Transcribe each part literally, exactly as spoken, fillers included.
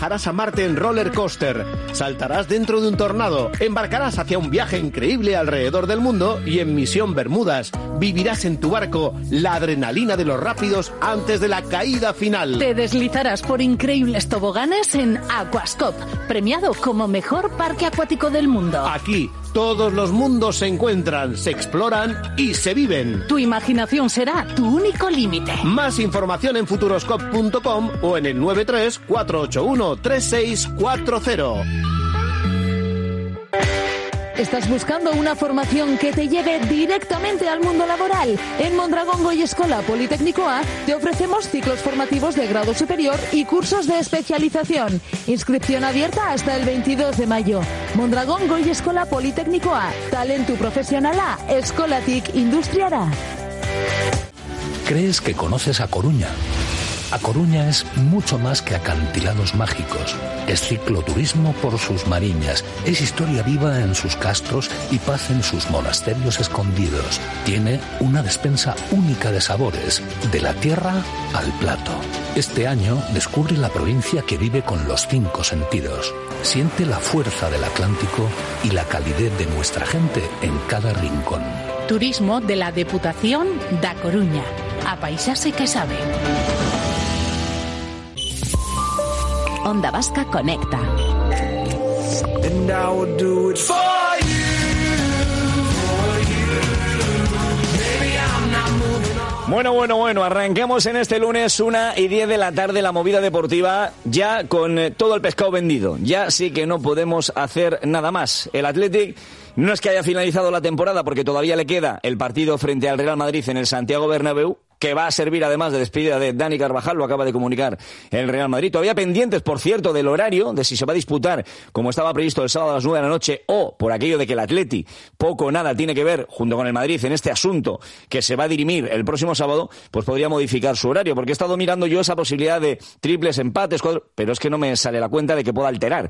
Harás a Marte en roller coaster, saltarás dentro de un tornado, embarcarás hacia un viaje increíble alrededor del mundo y en Misión Bermudas vivirás en tu barco la adrenalina de los rápidos antes de la caída final. Te deslizarás por increíbles toboganes en Aquascop, premiado como mejor parque acuático del mundo. Aquí todos los mundos se encuentran, se exploran y se viven. Tu imaginación será tu único límite. Más información en futuroscope punto com o en el nueve tres cuatro ocho uno tres seis cuatro cero. ¿Estás buscando una formación que te lleve directamente al mundo laboral? En Mondragón Goyescola Politécnicoa te ofrecemos ciclos formativos de grado superior y cursos de especialización. Inscripción abierta hasta el veintidós de mayo. Mondragón Goyescola Politécnicoa. Talentu profesionala, Eskolatik industriara. ¿Crees que conoces A Coruña? A Coruña es mucho más que acantilados mágicos. Es cicloturismo por sus mariñas. Es historia viva en sus castros y paz en sus monasterios escondidos. Tiene una despensa única de sabores, de la tierra al plato. Este año descubre la provincia que vive con los cinco sentidos. Siente la fuerza del Atlántico y la calidez de nuestra gente en cada rincón. Turismo de la Deputación da Coruña. A paisase que sabe. Onda Vasca Conecta. Bueno, bueno, bueno, arranquemos en este lunes una y diez de la tarde la movida deportiva ya con eh, todo el pescado vendido. Ya sí que no podemos hacer nada más. El Athletic no es que haya finalizado la temporada porque todavía le queda el partido frente al Real Madrid en el Santiago Bernabéu, que va a servir además de despedida de Dani Carvajal, lo acaba de comunicar el Real Madrid. Todavía pendientes, por cierto, del horario, de si se va a disputar como estaba previsto el sábado a las nueve de la noche o por aquello de que el Atleti poco o nada tiene que ver junto con el Madrid en este asunto que se va a dirimir el próximo sábado, pues podría modificar su horario, porque he estado mirando yo esa posibilidad de triples, empates, cuadros, pero es que no me sale la cuenta de que pueda alterar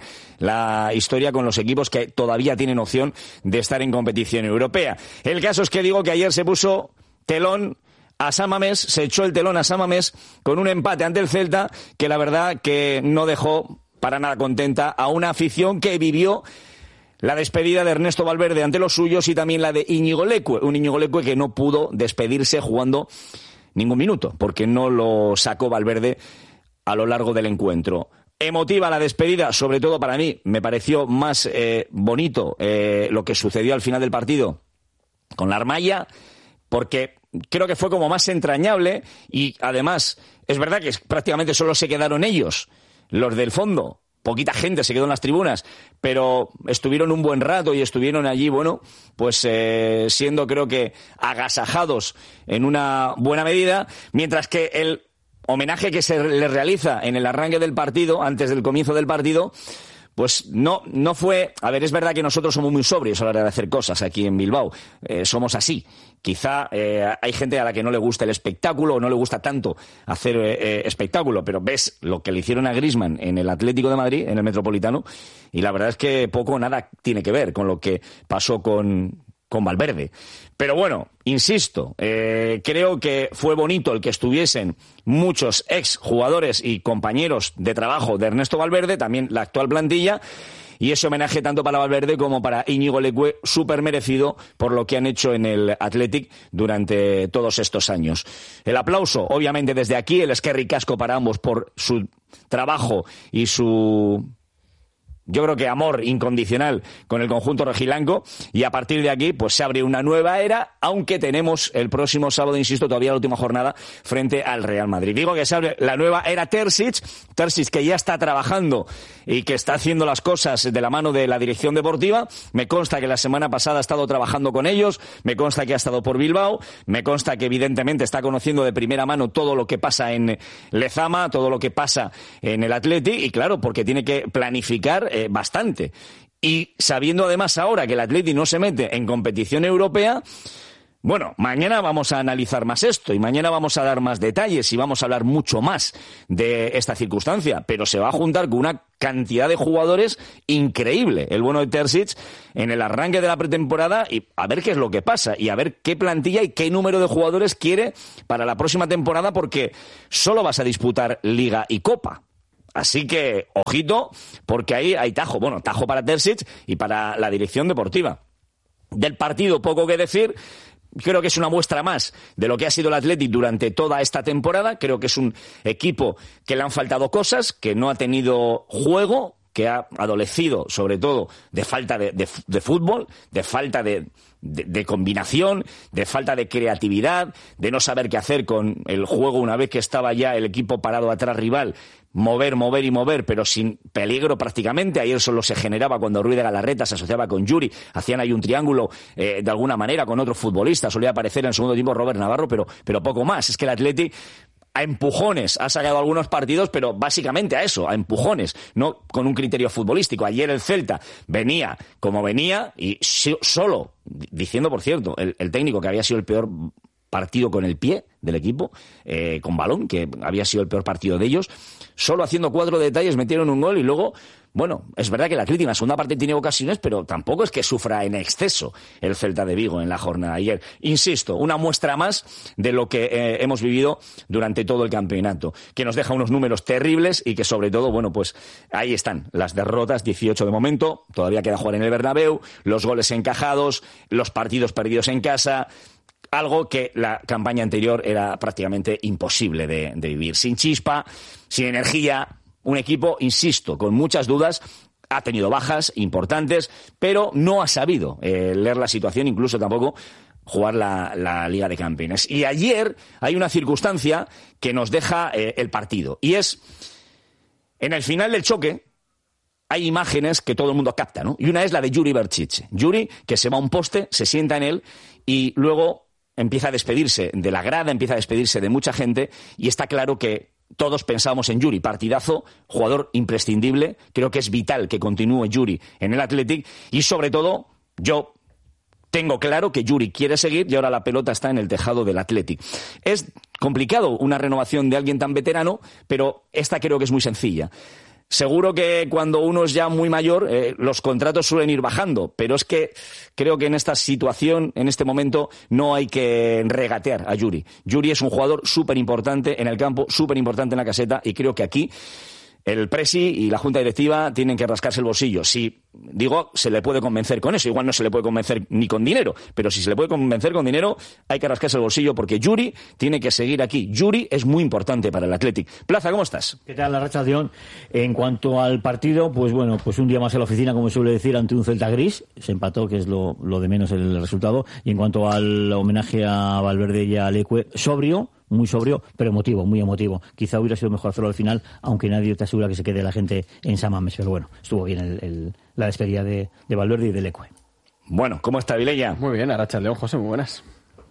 la historia con los equipos que todavía tienen opción de estar en competición europea. El caso es que digo que ayer se puso telón a San Mamés, se echó el telón a San Mamés con un empate ante el Celta que la verdad que no dejó para nada contenta a una afición que vivió la despedida de Ernesto Valverde ante los suyos y también la de Íñigo Leque, un Íñigo Leque que no pudo despedirse jugando ningún minuto porque no lo sacó Valverde a lo largo del encuentro. Emotiva la despedida, sobre todo para mí, me pareció más eh, bonito eh, lo que sucedió al final del partido con la Armaya, porque creo que fue como más entrañable y además es verdad que prácticamente solo se quedaron ellos, los del fondo. Poquita gente se quedó en las tribunas, pero estuvieron un buen rato y estuvieron allí, bueno, pues eh, siendo creo que agasajados en una buena medida, mientras que el homenaje que se le realiza en el arranque del partido, antes del comienzo del partido, pues no, no fue... A ver, es verdad que nosotros somos muy sobrios a la hora de hacer cosas aquí en Bilbao. Eh, somos así. Quizá eh, hay gente a la que no le gusta el espectáculo o no le gusta tanto hacer eh, espectáculo, pero ves lo que le hicieron a Griezmann en el Atlético de Madrid, en el Metropolitano, y la verdad es que poco o nada tiene que ver con lo que pasó con... con Valverde. Pero bueno, insisto, eh, creo que fue bonito el que estuviesen muchos ex jugadores y compañeros de trabajo de Ernesto Valverde, también la actual plantilla, y ese homenaje tanto para Valverde como para Íñigo Leque, súper merecido por lo que han hecho en el Athletic durante todos estos años. El aplauso, obviamente, desde aquí, el esquerri casco para ambos por su trabajo y su... yo creo que amor incondicional con el conjunto rojiblanco, y a partir de aquí pues se abre una nueva era, aunque tenemos el próximo sábado, insisto, todavía la última jornada frente al Real Madrid. Digo que se abre la nueva era Terzic, Terzic que ya está trabajando y que está haciendo las cosas de la mano de la dirección deportiva. Me consta que la semana pasada ha estado trabajando con ellos, me consta que ha estado por Bilbao, me consta que evidentemente está conociendo de primera mano todo lo que pasa en Lezama, todo lo que pasa en el Athletic, y claro, porque tiene que planificar eh, bastante. Y sabiendo además ahora que el Athletic no se mete en competición europea, bueno, mañana vamos a analizar más esto y mañana vamos a dar más detalles y vamos a hablar mucho más de esta circunstancia, pero se va a juntar con una cantidad de jugadores increíble, el bueno de Terzic, en el arranque de la pretemporada, y a ver qué es lo que pasa y a ver qué plantilla y qué número de jugadores quiere para la próxima temporada, porque solo vas a disputar Liga y Copa. Así que, ojito, porque ahí hay tajo. Bueno, tajo para Terzic y para la dirección deportiva. Del partido, poco que decir. Creo que es una muestra más de lo que ha sido el Athletic durante toda esta temporada. Creo que es un equipo que le han faltado cosas, que no ha tenido juego, que ha adolecido sobre todo de falta de, de, de fútbol, de falta de, de, de combinación, de falta de creatividad, de no saber qué hacer con el juego una vez que estaba ya el equipo parado atrás rival. Mover, mover y mover, pero sin peligro prácticamente. Ayer solo se generaba cuando Ruiz de Galarreta se asociaba con Yuri. Hacían ahí un triángulo eh, de alguna manera con otro futbolista. Solía aparecer en el segundo tiempo Robert Navarro, pero, pero poco más. Es que el Athletic a empujones ha sacado algunos partidos, pero básicamente a eso, a empujones, no con un criterio futbolístico. Ayer el Celta venía como venía y solo, diciendo por cierto, el, el técnico que había sido el peor partido con el pie del equipo, eh, con balón, que había sido el peor partido de ellos, solo haciendo cuatro detalles metieron un gol y luego, bueno, es verdad que el Athletic en la segunda parte tiene ocasiones, pero tampoco es que sufra en exceso el Celta de Vigo en la jornada de ayer. Insisto, una muestra más de lo que eh, hemos vivido durante todo el campeonato, que nos deja unos números terribles y que sobre todo, bueno, pues ahí están las derrotas, dieciocho de momento, todavía queda jugar en el Bernabéu, los goles encajados, los partidos perdidos en casa. Algo que la campaña anterior era prácticamente imposible de, de vivir. Sin chispa, sin energía, un equipo, insisto, con muchas dudas, ha tenido bajas importantes, pero no ha sabido eh, leer la situación, incluso tampoco jugar la, la Liga de Campeones. Y ayer hay una circunstancia que nos deja eh, el partido, y es, en el final del choque, hay imágenes que todo el mundo capta, ¿no? Y una es la de Yuri Berchiche. Yuri, que se va a un poste, se sienta en él, y luego empieza a despedirse de la grada, empieza a despedirse de mucha gente, y está claro que todos pensamos en Yuri, partidazo, jugador imprescindible, creo que es vital que continúe Yuri en el Athletic, y sobre todo, yo tengo claro que Yuri quiere seguir y ahora la pelota está en el tejado del Athletic. Es complicado una renovación de alguien tan veterano, pero esta creo que es muy sencilla. Seguro que cuando uno es ya muy mayor, eh, los contratos suelen ir bajando, pero es que creo que en esta situación, en este momento, no hay que regatear a Yuri. Yuri es un jugador súper importante en el campo, súper importante en la caseta, y creo que aquí el presi y la junta directiva tienen que rascarse el bolsillo. Si, digo, se le puede convencer con eso. Igual no se le puede convencer ni con dinero, pero si se le puede convencer con dinero, hay que rascarse el bolsillo porque Yuri tiene que seguir aquí. Yuri es muy importante para el Athletic. Plaza, ¿cómo estás? ¿Qué tal la rachación? En cuanto al partido, pues bueno, pues un día más en la oficina, como suele decir, ante un Celta gris. Se empató, que es lo, lo de menos el resultado. Y en cuanto al homenaje a Valverde y a Leque, sobrio, muy sobrio, pero emotivo, muy emotivo. Quizá hubiera sido mejor hacerlo al final, aunque nadie te asegura que se quede la gente en San Mamés. Pero bueno, estuvo bien el, el, la despedida de, de Valverde y de Leque. Bueno, ¿cómo está Vilella? Muy bien, Arracha León, José, muy buenas.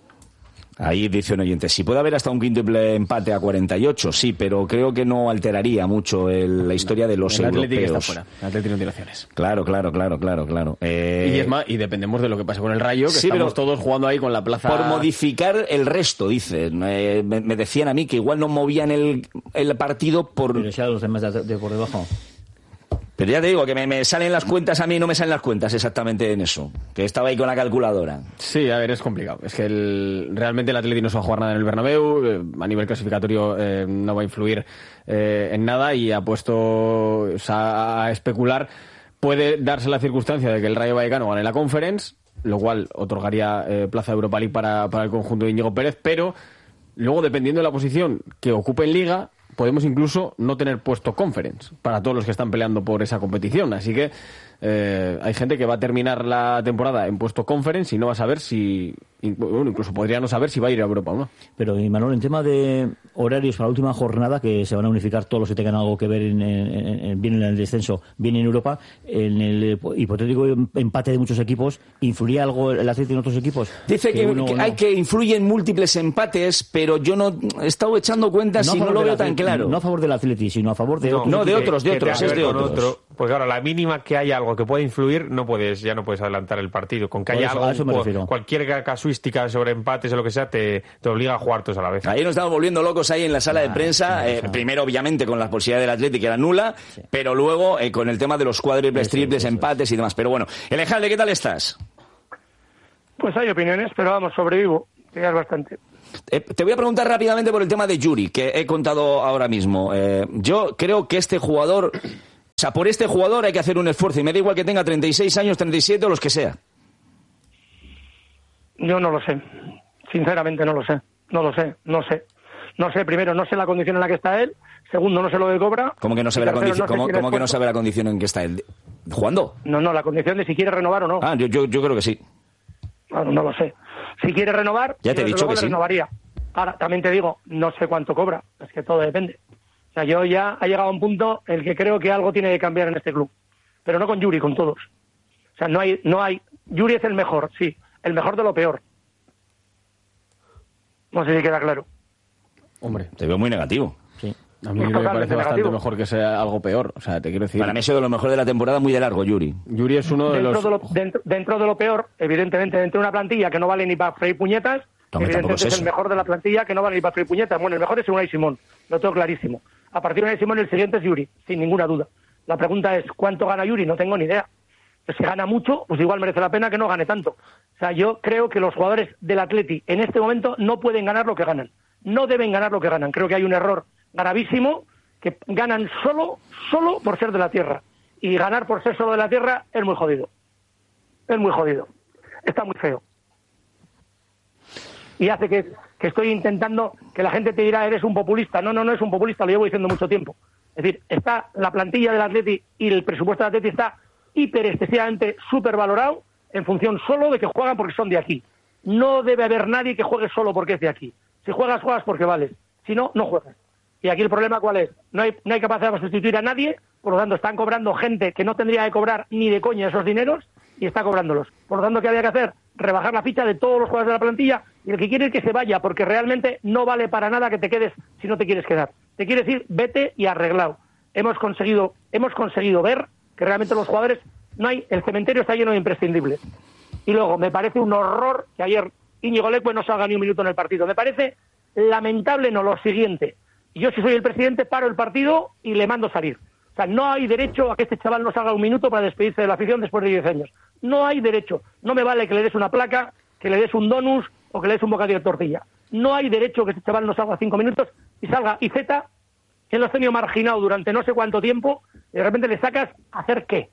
Ahí dice un oyente, si puede haber hasta un quíntuple empate a cuarenta y ocho, sí, pero creo que no alteraría mucho el, la historia de los el europeos. Atlético está fuera, el Atlético no tiene opciones. Claro, claro, claro, claro, claro. Eh... Y es más, y dependemos de lo que pase con el Rayo, que sí, estamos todos jugando ahí con la plaza. Por modificar el resto, dicen. Eh, me, me decían a mí que igual no movían el, el partido por... Pero ya los demás de, de por debajo. Pero ya te digo, que me, me salen las cuentas a mí, no me salen las cuentas exactamente en eso. Que estaba ahí con la calculadora. Sí, a ver, es complicado. Es que el, realmente el Atlético no se va a jugar nada en el Bernabéu. Eh, a nivel clasificatorio eh, no va a influir eh, en nada y ha puesto o sea, a especular. Puede darse la circunstancia de que el Rayo Vallecano gane la Conference, lo cual otorgaría eh, plaza de Europa League para, para el conjunto de Íñigo Pérez, pero luego, dependiendo de la posición que ocupe en Liga, podemos incluso no tener puesto Conference para todos los que están peleando por esa competición. Así que eh, hay gente que va a terminar la temporada en puesto Conference y no va a saber si... Bueno, incluso podría no saber si va a ir a Europa o no. Pero, y Manuel, en tema de horarios para la última jornada, que se van a unificar todos los que tengan algo que ver en, en, en, bien en el descenso, bien en Europa, en el hipotético empate de muchos equipos, ¿influiría algo el Atlético en otros equipos? Dice que, que, uno, que hay no. que influyen múltiples empates, pero yo no he estado echando cuentas no y no lo veo tan claro. No a favor del Atlético, sino a favor de no, otros. No, de otros, de otros, es de otros. Otro, porque ahora, la mínima que haya algo que pueda influir, no puedes, ya no puedes adelantar el partido. Con que haya eso, algo, cual, cualquier casuística sobre empates o lo que sea, te, te obliga a jugar todos a la vez. Ahí nos estamos volviendo locos ahí en la sala ah, de prensa. Sí, eh, primero, obviamente, con la posibilidad del Atlético, que era nula, sí. pero luego eh, con el tema de los cuádruples, sí, triples, sí, sí, empates sí. y demás. Pero bueno, Alejandro, ¿qué tal estás? Pues hay opiniones, pero vamos, sobrevivo, que ya es bastante. Eh, te voy a preguntar rápidamente por el tema de Yuri, que he contado ahora mismo. Eh, yo creo que este jugador, o sea, por este jugador hay que hacer un esfuerzo, y me da igual que tenga treinta y seis años, treinta y siete o los que sea. Yo no lo sé. Sinceramente no lo sé. No lo sé. No sé. No sé, primero, no sé la condición en la que está él. Segundo, no sé lo que cobra. ¿Cómo que no sabe la tercero, condición? no sé ¿Cómo, quién cómo es que no puesto. sabe la condición en que está él? ¿Jugando? No, no, la condición de si quiere renovar o no. Ah, yo, yo, yo creo que sí. Claro, no lo sé. Si quiere renovar, Ya te he yo, dicho desde luego, que le sí. renovaría. Ahora, también te digo, no sé cuánto cobra. Es que todo depende. O sea, yo ya ha llegado a un punto en el que creo que algo tiene que cambiar en este club. Pero no con Yuri, con todos. O sea, no hay, no hay... Yuri es el mejor, sí. El mejor de lo peor. No sé si queda claro. Hombre, Te veo muy negativo. Sí. a mí Es me totalmente parece bastante negativo. mejor que sea algo peor. O sea, te quiero decir... Para mí ha sido de lo mejor de la temporada, muy de largo, Yuri. Yuri es uno de Dentro los... de, lo, dentro, dentro de lo peor, evidentemente, dentro de una plantilla que no vale ni para freír puñetas, Hombre, evidentemente tampoco es es, eso. el mejor de la plantilla que no vale ni para freír puñetas. Bueno, el mejor es Unai Simón, lo tengo clarísimo. A partir de Unai Simón, el siguiente es Yuri, sin ninguna duda. La pregunta es, ¿cuánto gana Yuri? No tengo ni idea. Pues si gana mucho, pues igual merece la pena que no gane tanto. O sea, yo creo que los jugadores del Atleti en este momento no pueden ganar lo que ganan. No deben ganar lo que ganan. Creo que hay un error gravísimo, que ganan solo, solo por ser de la tierra. Y ganar por ser solo de la tierra es muy jodido. Es muy jodido. Está muy feo. Y hace que, que estoy intentando que la gente te dirá, eres un populista. No, no, no es un populista, lo llevo diciendo mucho tiempo. Es decir, está la plantilla del Atleti y el presupuesto del Atleti está hiper excesivamente supervalorado en función solo de que juegan porque son de aquí. No debe haber nadie que juegue solo porque es de aquí. Si juegas, juegas porque vales. Si no, no juegas. Y aquí el problema, ¿cuál es? No hay, no hay capacidad para sustituir a nadie, por lo tanto están cobrando gente que no tendría que cobrar ni de coña esos dineros y está cobrándolos. Por lo tanto, ¿qué había que hacer? Rebajar la ficha de todos los jugadores de la plantilla y el que quiere que se vaya, porque realmente no vale para nada que te quedes si no te quieres quedar. Te quieres ir, vete y arreglado. Hemos conseguido, hemos conseguido ver que realmente los jugadores, no hay, el cementerio está lleno de imprescindibles. Y luego, me parece un horror que ayer Íñigo Leque no salga ni un minuto en el partido. Me parece lamentable, no, lo siguiente. Yo, si soy el presidente, paro el partido y le mando salir. O sea, no hay derecho a que este chaval no salga un minuto para despedirse de la afición después de diez años. No hay derecho. No me vale que le des una placa, que le des un donus o que le des un bocadillo de tortilla. No hay derecho que este chaval no salga cinco minutos y salga. Y Z, que lo has tenido marginado durante no sé cuánto tiempo, y de repente le sacas a hacer qué.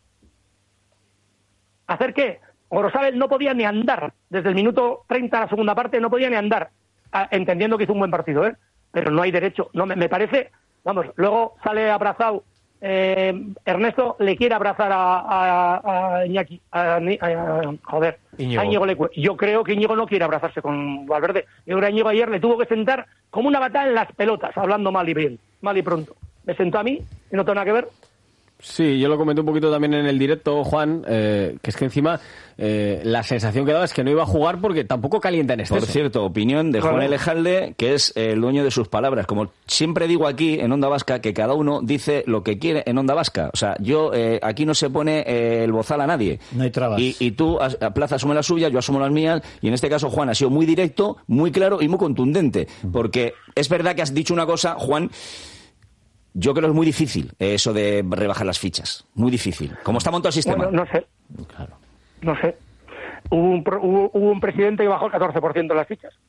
¿Hacer qué? Gorosabel no podía ni andar. Desde el minuto treinta a la segunda parte no podía ni andar. Ah, entendiendo que hizo un buen partido, ¿eh? Pero no hay derecho. No, me, me parece, vamos, luego sale abrazado, eh, Ernesto le quiere abrazar a, a, a Iñaki, a, a, a, joder, Íñigo. a Íñigo Leque. Yo creo que Íñigo no quiere abrazarse con Valverde. Yo creo que Íñigo ayer le tuvo que sentar como una batalla en las pelotas, hablando mal y bien, mal y pronto. Me sentó a mí y no tengo nada que ver. Sí, yo lo comenté un poquito también en el directo, Juan, eh, que es que encima eh, la sensación que daba es que no iba a jugar porque tampoco calienta en exceso. Por cierto, opinión de Juan Claro. Elejalde, que es el dueño de sus palabras. Como siempre digo aquí en Onda Vasca, que cada uno dice lo que quiere en Onda Vasca. O sea, yo eh, aquí no se pone eh, el bozal a nadie. No hay trabas. Y, y tú, as- Plaza, asume las suyas, yo asumo las mías. Y en este caso, Juan ha sido muy directo, muy claro y muy contundente. Porque es verdad que has dicho una cosa, Juan. Yo creo que es muy difícil eh, eso de rebajar las fichas. Muy difícil. ¿Cómo está montado el sistema? Bueno, no sé, Claro. no sé. Hubo un, pro- hubo, hubo un presidente que bajó el catorce por ciento de las fichas,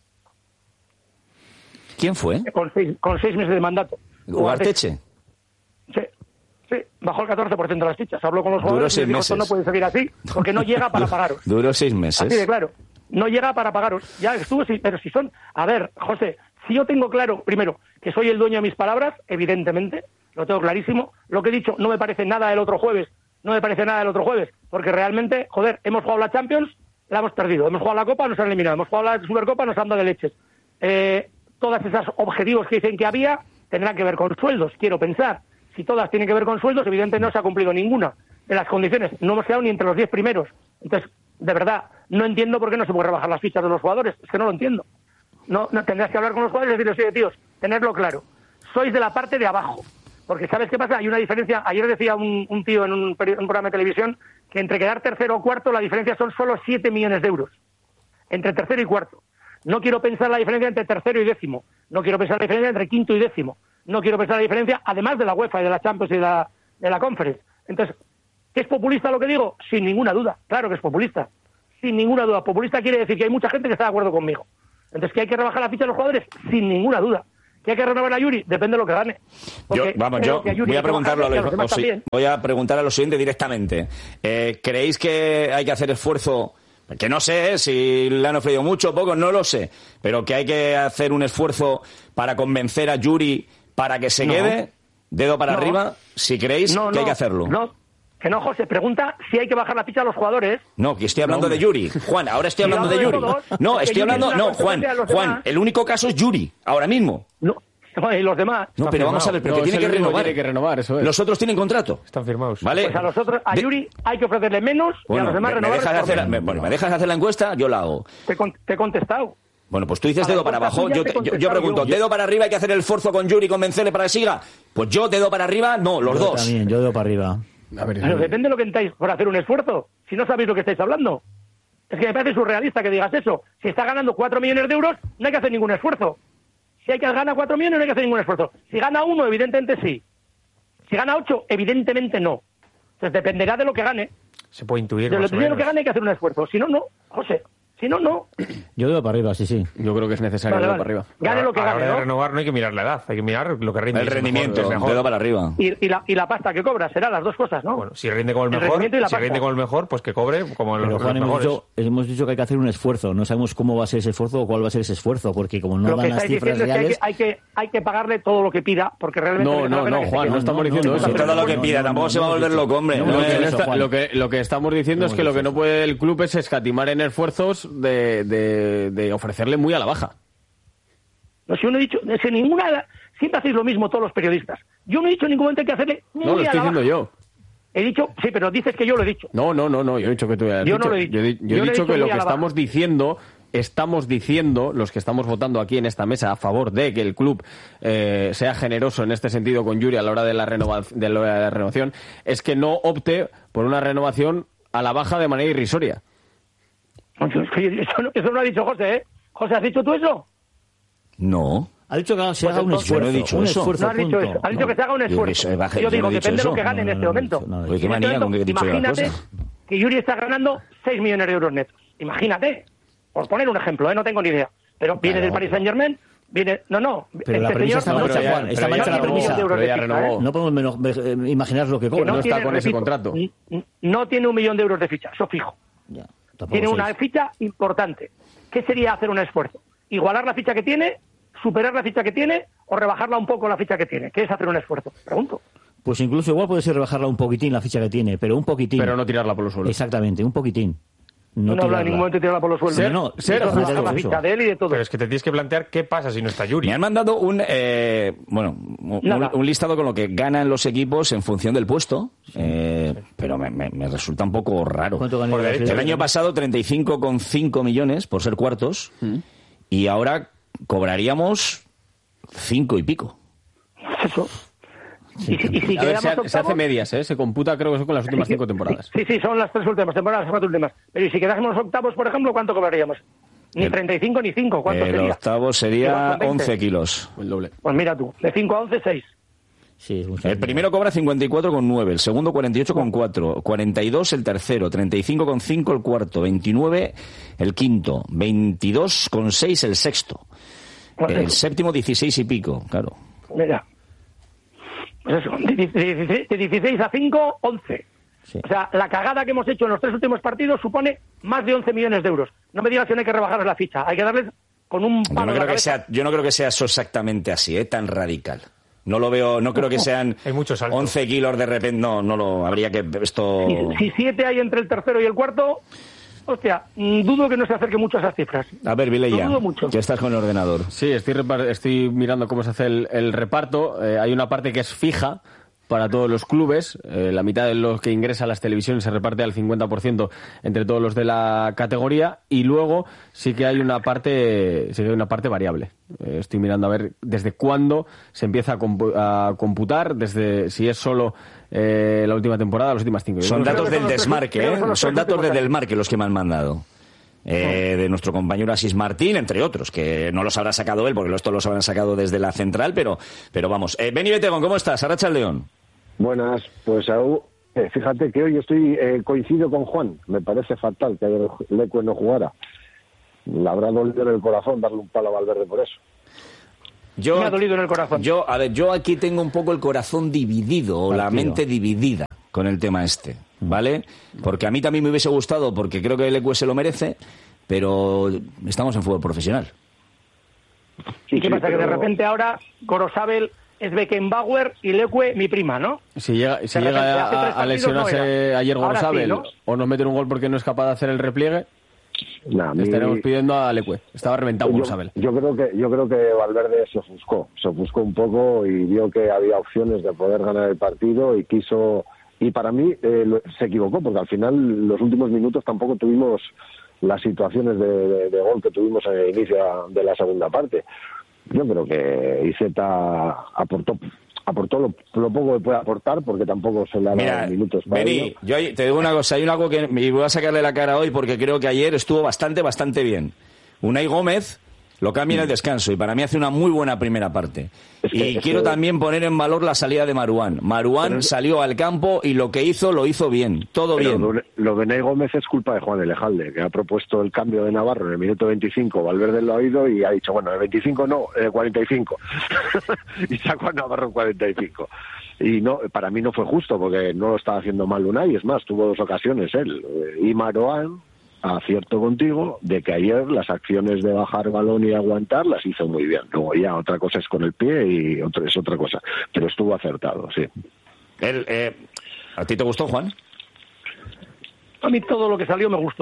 ¿Quién fue? con seis, con seis meses de mandato. Ugarteche. Sí, sí, bajó el catorce por ciento de las fichas. Habló con los Duró jugadores y seis les dijo, esto no meses. puede seguir así, porque no llega para pagaros. Duró seis meses. Así de claro. No llega para pagaros. Ya estuvo, sí, pero si son... A ver, José, si yo tengo claro, primero, que soy el dueño de mis palabras, evidentemente, lo tengo clarísimo. Lo que he dicho no me parece nada el otro jueves, no me parece nada el otro jueves, porque realmente, joder, hemos jugado la Champions, la hemos perdido. Hemos jugado la Copa, nos han eliminado. Hemos jugado la Supercopa, nos han dado de leches. Eh, todas esas objetivos que dicen que había tendrán que ver con sueldos, quiero pensar. Si todas tienen que ver con sueldos, evidentemente no se ha cumplido ninguna de las condiciones. No hemos quedado ni entre los diez primeros. Entonces, de verdad, no entiendo por qué no se puede rebajar las fichas de los jugadores. Es que no lo entiendo. No, no tendrás que hablar con los jugadores y decirles, oye, tíos, tenerlo claro. Sois de la parte de abajo. Porque, ¿sabes qué pasa? Hay una diferencia. Ayer decía un, un tío en un, peri- un programa de televisión que entre quedar tercero o cuarto la diferencia son solo siete millones de euros. Entre tercero y cuarto. No quiero pensar la diferencia entre tercero y décimo. No quiero pensar la diferencia entre quinto y décimo. No quiero pensar la diferencia, además de la UEFA y de la Champions y de la, de la Conference. Entonces, ¿qué es populista lo que digo? Sin ninguna duda. Claro que es populista. Sin ninguna duda. Populista quiere decir que hay mucha gente que está de acuerdo conmigo. Entonces, ¿que hay que rebajar la ficha de los jugadores? Sin ninguna duda. ¿Que hay que renovar a Yuri? Depende de lo que gane. Yo, vamos, yo a voy a preguntarlo a los, a los o sí, voy a preguntar a los siguientes directamente. Eh, ¿Creéis que hay que hacer esfuerzo? Que no sé ¿eh? si le han ofrecido mucho o poco, no lo sé. Pero que hay que hacer un esfuerzo para convencer a Yuri para que se no. quede, dedo para no. arriba, si creéis no, que no, hay que hacerlo. No, que no, José, pregunta si hay que bajar la ficha a los jugadores. No, que estoy hablando no, de Yuri. Juan, ahora estoy hablando de Yuri. Todos, no, estoy hablando... No, Juan, Juan, el único caso es Yuri, ahora mismo. No, y los demás... No, pero vamos a ver, pero no, que tiene que renovar. Tiene que renovar, eso es. Los otros tienen contrato. Están firmados. ¿Vale? Pues a los otros, a Yuri hay que ofrecerle menos bueno, y a los demás me, renovar. Me dejas hacer la, me, bueno, me dejas hacer la encuesta, yo la hago. Te, con, te he contestado. Bueno, pues tú dices dedo para abajo, yo, te, yo, yo pregunto, yo. ¿dedo para arriba hay que hacer el esfuerzo con Yuri y convencerle para que siga? Pues yo dedo para arriba, no, los yo dos. También, yo dedo para arriba. A ver, pero depende de lo que entáis por hacer un esfuerzo. Si no sabéis lo que estáis hablando. Es que me parece surrealista que digas eso. Si está ganando cuatro millones de euros, no hay que hacer ningún esfuerzo. Si hay que ganar cuatro millones, no hay que hacer ningún esfuerzo. Si gana uno, evidentemente sí. Si gana ocho, evidentemente no. Entonces dependerá de lo que gane. Se puede intuir. De más lo o menos. que gane hay que hacer un esfuerzo. Si no, no. José. Si no, no. Yo dedo para arriba, sí, sí. Yo creo que es necesario vale, dedo vale. para arriba. Gane lo que a la gane, hora ¿no? de renovar no hay que mirar la edad, hay que mirar lo que rinde. El rendimiento, mejor, mejor. dedo para arriba. Y, y, la, y la pasta que cobra, será las dos cosas, ¿no? Bueno, si rinde con el, el mejor, rendimiento y la si pasta. rinde con el mejor, pues que cobre como Pero, los, Juan, los hemos mejores. dicho, hemos dicho que hay que hacer un esfuerzo. No sabemos cómo va a ser ese esfuerzo o cuál va a ser ese esfuerzo, porque como no lo dan que las estáis cifras diciendo reales... es que hay, que hay que hay que pagarle todo lo que pida, porque realmente... No, no, no, Juan, no estamos diciendo eso. Todo lo que pida, tampoco se va a volver loco, hombre. Lo que, está, lo, que, lo que estamos diciendo es que lo que no puede el club es escatimar en esfuerzos de, de, de ofrecerle muy a la baja. No, si yo no he dicho, si ninguna, siempre hacéis lo mismo todos los periodistas. Yo no he dicho en ningún momento que hay que hacerle muy No, lo a estoy la diciendo baja. yo. He dicho, sí, pero dices que yo lo he dicho. No, no, no, no, yo he dicho que tú hayas Yo dicho. no lo he dicho. Yo, he- yo Yo he no he dicho dicho que lo muy que a la estamos baja. diciendo, estamos diciendo, los que estamos votando aquí en esta mesa a favor de que el club eh, sea generoso en este sentido con Yuri a la hora de la, renova- de la renovación, es que no opte por una renovación a la baja de manera irrisoria. Eso no, eso no lo ha dicho José, ¿eh? José, ¿has dicho tú eso? No. Ha dicho que se Pues haga un entonces- esfuerzo. Yo no he dicho un eso. esfuerzo, No has dicho punto. eso. Has dicho que se haga un Yo esfuerzo. he dicho- baje- Yo yo digo, no he dicho depende de lo eso. que gane en No, este no, no, momento. no, no, no, Oye, qué En este manía momento, con que he dicho yo las imagínate cosas. que Yuri está ganando seis millones de euros netos. Imagínate. Por poner un ejemplo, ¿eh? No tengo ni idea. Pero viene Claro, del Paris Saint-Germain, viene... No, no. Pero la premisa está no, hecha, pero ya- Juan. Está pero ya hecha la renovó, premisa. pero ya de ficha, renovó. No podemos menos, eh, imaginar lo que Que cobra. no está tiene, con ese repito, contrato. n- n- No tiene un millón de euros de ficha, eso fijo. Ya, tampoco Tiene seis. una ficha importante. ¿Qué sería hacer un esfuerzo? ¿Igualar la ficha que tiene, superar la ficha que tiene o rebajarla un poco la ficha que tiene? ¿Qué es hacer un esfuerzo? Pregunto. Pues incluso igual puede ser rebajarla un poquitín la ficha que tiene, pero un poquitín. Pero no tirarla por los suelos. Exactamente, un poquitín. No, No, habla en tirarla. ningún momento de tirarla por los suelos. Ser- no, Eso ser es rebajar justo, la eso. ficha de él y de todo. Pero es que te tienes que plantear qué pasa si no está Yuri. Me han mandado un eh, bueno un, Nada. un listado con lo que ganan los equipos en función del puesto, eh, pero me, me- me resulta un poco raro. ¿Cuánto gana Por el derecho. El Atlético? año pasado treinta y cinco coma cinco millones por ser cuartos y ahora cobraríamos cinco y pico. Eso. Y si, y si A ver, quedamos se, ha- se hace octavos- medias, ¿eh? Se computa, creo que son con las últimas cinco temporadas. Sí, sí, son las tres últimas temporadas, las cuatro últimas. Pero ¿y si quedásemos octavos, por ejemplo, cuánto cobraríamos? Ni El- treinta y cinco ni cinco, ¿cuánto El sería? octavo sería Igual con veinte. once kilos. El doble. Pues mira tú, de cinco a once, seis. Sí, es mucho. El primero cobra cincuenta y cuatro coma nueve, el segundo cuarenta y ocho coma cuatro, cuarenta y dos el tercero, treinta y cinco coma cinco el cuarto, veintinueve el quinto, veintidós coma seis el sexto, el séptimo dieciséis y pico, claro. Mira. Pues eso, de dieciséis de dieciséis a cinco, once. Sí. O sea, la cagada que hemos hecho en los tres últimos partidos supone más de once millones de euros. No me digas que no hay que rebajarles la ficha, hay que darles con un Yo palo no en la creo que cabeza. sea, yo no creo que sea eso exactamente así, ¿eh? Tan radical. No lo veo, no creo que sean Hay muchos saltos. once kilos de repente, no, no lo, habría que, esto... Si, si siete hay entre el tercero y el cuarto, hostia, mm, dudo que no se acerque mucho a esas cifras. A ver, Vilella, Lo dudo mucho. que estás con el ordenador. Sí, estoy, repar- estoy mirando cómo se hace el, el reparto. Eh, hay una parte que es fija para todos los clubes. Eh, la mitad de los que ingresa a las televisiones se reparte al cincuenta por ciento entre todos los de la categoría. Y luego sí que hay una parte, sí que hay una parte variable. Eh, estoy mirando a ver desde cuándo se empieza a, compu- a computar, desde si es solo eh, la última temporada, las últimas cinco. Son Yo creo datos que del son los tres- desmarque, creo que ¿eh? son los Son tres datos últimos de años. Delmarque los que me han mandado. Eh, de nuestro compañero Asís Martín, entre otros, que no los habrá sacado él, porque esto los habrán sacado desde la central, pero, pero vamos. Eh, Beni Betegón, ¿cómo estás? Arracha el León. Buenas, pues aún, eh, fíjate que hoy estoy eh, coincido con Juan, me parece fatal que Leque no jugara. le habrá dolido en el corazón darle un palo a Valverde por eso. Yo, me ha dolido en el corazón. Yo, a ver, yo aquí tengo un poco el corazón dividido, o la mente dividida con el tema este, ¿vale? Porque a mí también me hubiese gustado, porque creo que Leque se lo merece, pero estamos en fútbol profesional. ¿Y qué sí, pasa? pero... Que de repente ahora Gorosabel es Beckenbauer y Leque mi prima, ¿no? Si llega, si De llega repente, hace a, tres a lesionarse partidos ayer no era. Ahora Gorosabel, sí, ¿no? o nos meten un gol porque no es capaz de hacer el repliegue, Nah, le mi... estaremos pidiendo a Leque. Estaba reventado Gorosabel. Yo, yo creo que yo creo que Valverde se ofuscó, se ofuscó un poco y vio que había opciones de poder ganar el partido y quiso, y para mí eh, lo, se equivocó, porque al final los últimos minutos tampoco tuvimos las situaciones de, de, de gol que tuvimos en el inicio de la segunda parte. Yo creo que Iceta aportó aportó lo, lo poco que puede aportar, porque tampoco se le ha dado Mira, minutos para Beni, ello. yo te digo una cosa, hay algo que y voy a sacarle la cara hoy porque creo que ayer estuvo bastante, bastante bien. Unai Gómez lo cambia en el descanso y para mí hace una muy buena primera parte. Es que, y es quiero que... también poner en valor la salida de Marouane. Marouane Pero... salió al campo y lo que hizo, lo hizo bien, todo Pero bien. Lo, lo de Unai Gómez es culpa de Juan Elejalde, que ha propuesto el cambio de Navarro en el minuto veinticinco, Valverde lo ha oído y ha dicho, bueno, el veinticinco no, el cuarenta y cinco. Y sacó a Navarro en cuarenta y cinco. Y no, para mí no fue justo, porque no lo estaba haciendo mal Unai, es más, tuvo dos ocasiones él. Y Marouane, acierto contigo, de que ayer las acciones de bajar balón y aguantar las hizo muy bien. Luego ya otra cosa es con el pie y otra es otra cosa. Pero estuvo acertado, sí. El, eh, ¿A ti te gustó, Juan? A mí todo lo que salió me gustó.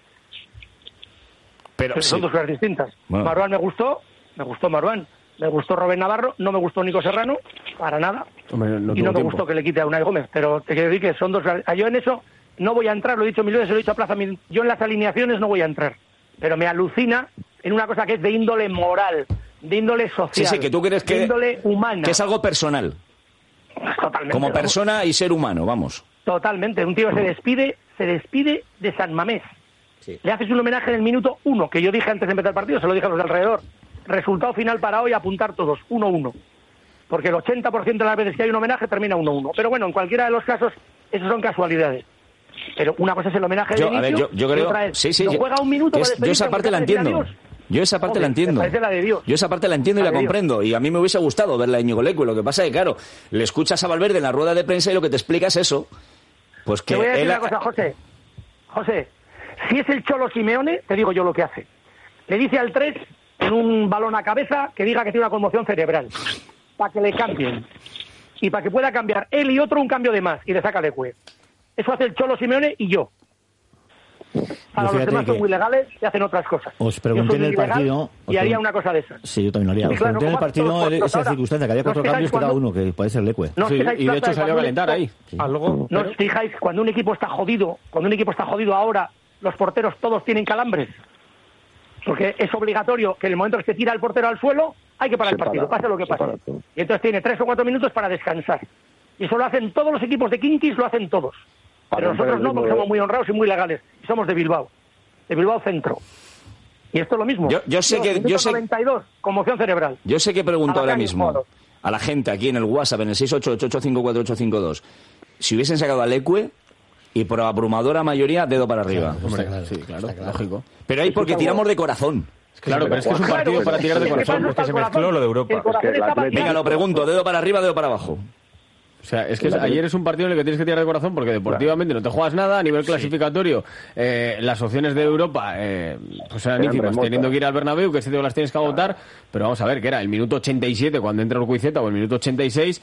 Pero, Pero sí. son dos cosas distintas. Bueno. Marouane me gustó, me gustó Marouane. Me gustó Robén Navarro, no me gustó Nico Serrano, para nada. Hombre, no y no me tiempo. gustó que le quite a Unai Gómez. Pero te quiero decir que son dos... Yo en eso no voy a entrar, lo he dicho mil veces, lo he dicho a Plaza. Yo en las alineaciones no voy a entrar. Pero me alucina en una cosa que es de índole moral, de índole social, Sí, sí, que tú crees que, de índole humana. que es algo personal. Totalmente. Como vamos. persona y ser humano, vamos. Totalmente. Un tío se despide, se despide de San Mamés. Sí. Le haces un homenaje en el minuto uno, que yo dije antes de empezar el partido, se lo dije a los de alrededor. Resultado final para hoy, apuntar todos, uno uno. Porque el ochenta por ciento de las veces que hay un homenaje termina uno uno. Pero bueno, en cualquiera de los casos, esos son casualidades. Pero una cosa es el homenaje Yo, de inicio, a ver, yo, yo y creo... otra es, sí, sí, no yo, juega un minuto es- para yo esa despedirse, parte la aunque sea entiendo. adiós. Yo esa parte Joder, la entiendo. me parece la de Dios. Yo esa parte la entiendo y La la de comprendo. Y a mí me hubiese gustado verla a Íñigo Leque. Lo que pasa es que, claro, le escuchas a Valverde en la rueda de prensa y lo que te explica es eso. Pues que Te voy a decir él... una cosa, José. José, si es el Cholo Simeone, te digo yo lo que hace. Le dice al tres en un balón a cabeza que diga que tiene una conmoción cerebral. Para que le cambien. Y para que pueda cambiar él y otro un cambio de más. Y le saca Leque. Eso hace el Cholo Simeone y yo. Para Yo los fíjate demás que son muy legales y hacen otras cosas. os pregunté Yo soy en el ilegal partido- y os haría pregun- una cosa de esas. Sí, yo también lo haría. Sí, Os claro, pregunté en el como hacen partido todos los esa ahora. circunstancia, que había ¿No cuatro os fijáis cambios que cada cuando- uno, que puede ser Leque. No os Sí, fijáis, y de hecho Plaza, salió a cuando un calentar ahí. equipo- Algo, ¿No pero- os fijáis cuando un equipo está jodido, cuando un equipo está jodido ahora, los porteros todos tienen calambres? Porque es obligatorio que en el momento que se tira el portero al suelo, hay que parar Se el partido, para, pase lo que se pase. para todo. Y entonces tiene tres o cuatro minutos para descansar. Y eso lo hacen todos los equipos de Kinkis, lo hacen todos. Para Pero romper nosotros el no, ritmo porque de- somos muy honrados y muy legales. Y somos de Bilbao, de Bilbao Centro. Y esto es lo mismo. Yo- yo sé Dios, que- minuto yo sé- noventa y dos, conmoción cerebral. Yo sé que pregunto A la ahora calle, mismo jugador. a la gente aquí en el WhatsApp, en el seis ocho ocho ocho cinco cuatro ocho cinco dos, si hubiesen sacado a Leque y por abrumadora mayoría, dedo para arriba. Hombre, sí, claro, lógico. Pero ahí porque tiramos de corazón. Claro, pero es que es un partido para tirar de Es que corazón. pasa porque se hasta el mezcló corazón. lo de Europa. El corazón Es que el está Atleti- Venga, lo pregunto, dedo para arriba, dedo para abajo. O sea, es que es- ayer es un partido en el que tienes que tirar de corazón porque deportivamente no te juegas nada. A nivel clasificatorio, eh, las opciones de Europa eh, pues eran Eran ínfimas, remotas. teniendo que ir al Bernabéu, que ese tío las tienes que agotar. Pero vamos a ver, que era el minuto ochenta y siete cuando entra Urquieta o el minuto ochenta y seis.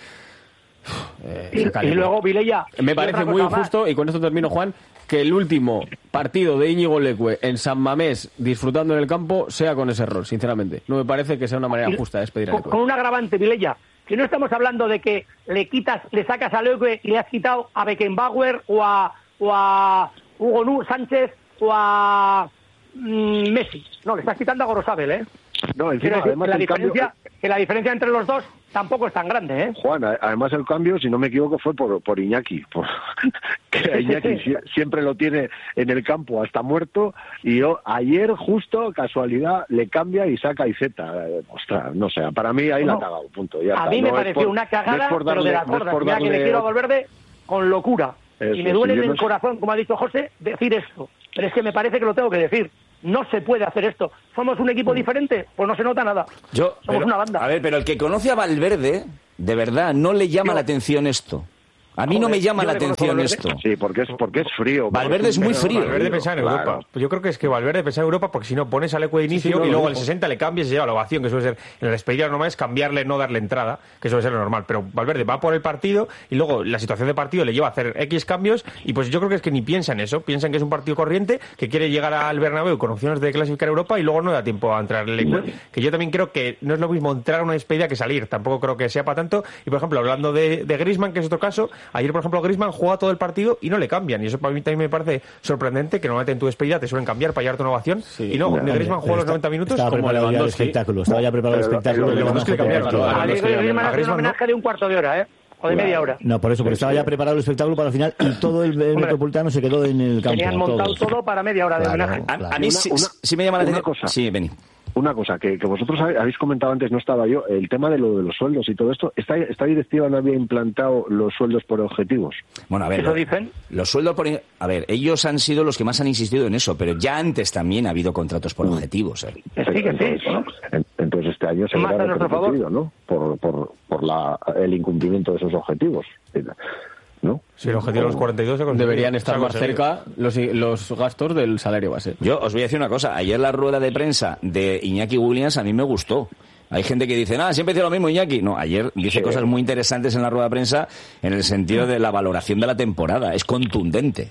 Eh, Y, se cae. y luego Vilella. Me y parece otra muy cosa más. injusto, y con esto termino, Juan, que el último partido de Íñigo Leque en San Mamés disfrutando en el campo sea con ese error, sinceramente. No me parece que sea una manera Y- justa de despedir a con, Leque. con un agravante, Vilella, que no estamos hablando de que le quitas, le sacas a Leque y le has quitado a Beckenbauer o a, o a Hugo Nu Sánchez o a mm, Messi. No, le estás quitando a Gorosabel, ¿eh? No, Quiero encima, decir además que la el cambio... diferencia, que la diferencia entre los dos tampoco es tan grande, ¿eh? Juan, a- además el cambio, si no me equivoco, fue por, por Iñaki. Por, que a Iñaki sie- siempre lo tiene en el campo hasta muerto. Y yo, ayer, justo, casualidad, le cambia y saca a Iceta. Eh, ostras, no sé, para mí ahí la ha No. cagado, punto. Ya A está. mí me No es pareció por- una no cagada, es por pero de darle- las no es gordas. por Mira que le darle quiero a otro- Valverde con locura. Eso, y me sí, duele yo en no el sé. corazón, como ha dicho José, decir esto. Pero es que me parece que lo tengo que decir. No se puede hacer esto. ¿Somos un equipo diferente? Pues no se nota nada. Yo, Somos pero, una banda. A ver, pero el que conoce a Valverde, de verdad, no le llama Yo, la atención esto. A mí Joder, no me llama yo la le conozco atención a esto. Sí, porque es porque es frío. Valverde es muy frío. Valverde pensaba en Europa. Claro. Pues yo creo que es que Valverde pensaba en Europa porque si no pones al Ecu de inicio Sí, sí, no, y luego lo al dijo. sesenta le cambias y se lleva la ovación, que suele ser en la despedida normal es cambiarle, no darle entrada, que suele ser lo normal. Pero Valverde va por el partido y luego la situación de partido le lleva a hacer X cambios y pues yo creo que es que ni piensa en eso. Piensa en que es un partido corriente, que quiere llegar al Bernabéu con opciones de clasificar a Europa y luego no da tiempo a entrar en el Ecu. Que yo también creo que no es lo mismo entrar a una despedida que salir. Tampoco creo que sea para tanto. Y por ejemplo, hablando de, de Griezmann, que es otro caso, ayer por ejemplo Griezmann juega todo el partido y no le cambian. Y eso para mí también me parece sorprendente, que normalmente en tu despedida te suelen cambiar para llevarte una ovación. Sí, y no, Hombre, Griezmann juega los noventa minutos estaba como preparado ya el Lewandowski. espectáculo, estaba ya preparado el Pero- espectáculo. pero de Lewandowski le cambiaron, partido. ¿no? A Lewandowski le Griezmann cambiaron. A hace un Griezmann no. homenaje de un cuarto de hora, ¿eh? O de media hora. No, por eso, porque estaba ya preparado el espectáculo para el final y todo el, el Metropolitano se quedó en el campo. Tenían montado todos. todo para media hora de Claro. homenaje. A, a Claro. mí Una- sí, una- sí me llama la una atención. cosa. Sí, Beni. Una cosa que, que vosotros habe- habéis comentado antes, no estaba yo, el tema de lo de los sueldos y todo esto. ¿Esta, esta directiva no había implantado los sueldos por objetivos? Bueno, a ver. ¿Eso dicen? Los sueldos por... A ver, ellos han sido los que más han insistido en eso, pero ya antes también ha habido contratos por objetivos. ¿eh? Que sí, que sí. Entonces, ¿no? en- entonces este año se Más verá a nuestro favor. repercutido, ¿no? Por, por, por la, el incumplimiento de esos objetivos, ¿no? Si el objetivo de los cuarenta y dos se ha conseguido. Deberían Se estar ha más conseguido. cerca los, los gastos del salario base. Yo os voy a decir una cosa. Ayer la rueda de prensa de Iñaki Williams a mí me gustó. Hay gente que dice, nada, siempre dice lo mismo Iñaki. No, ayer dice Sí. cosas muy interesantes en la rueda de prensa en el sentido de la valoración de la temporada. Es contundente.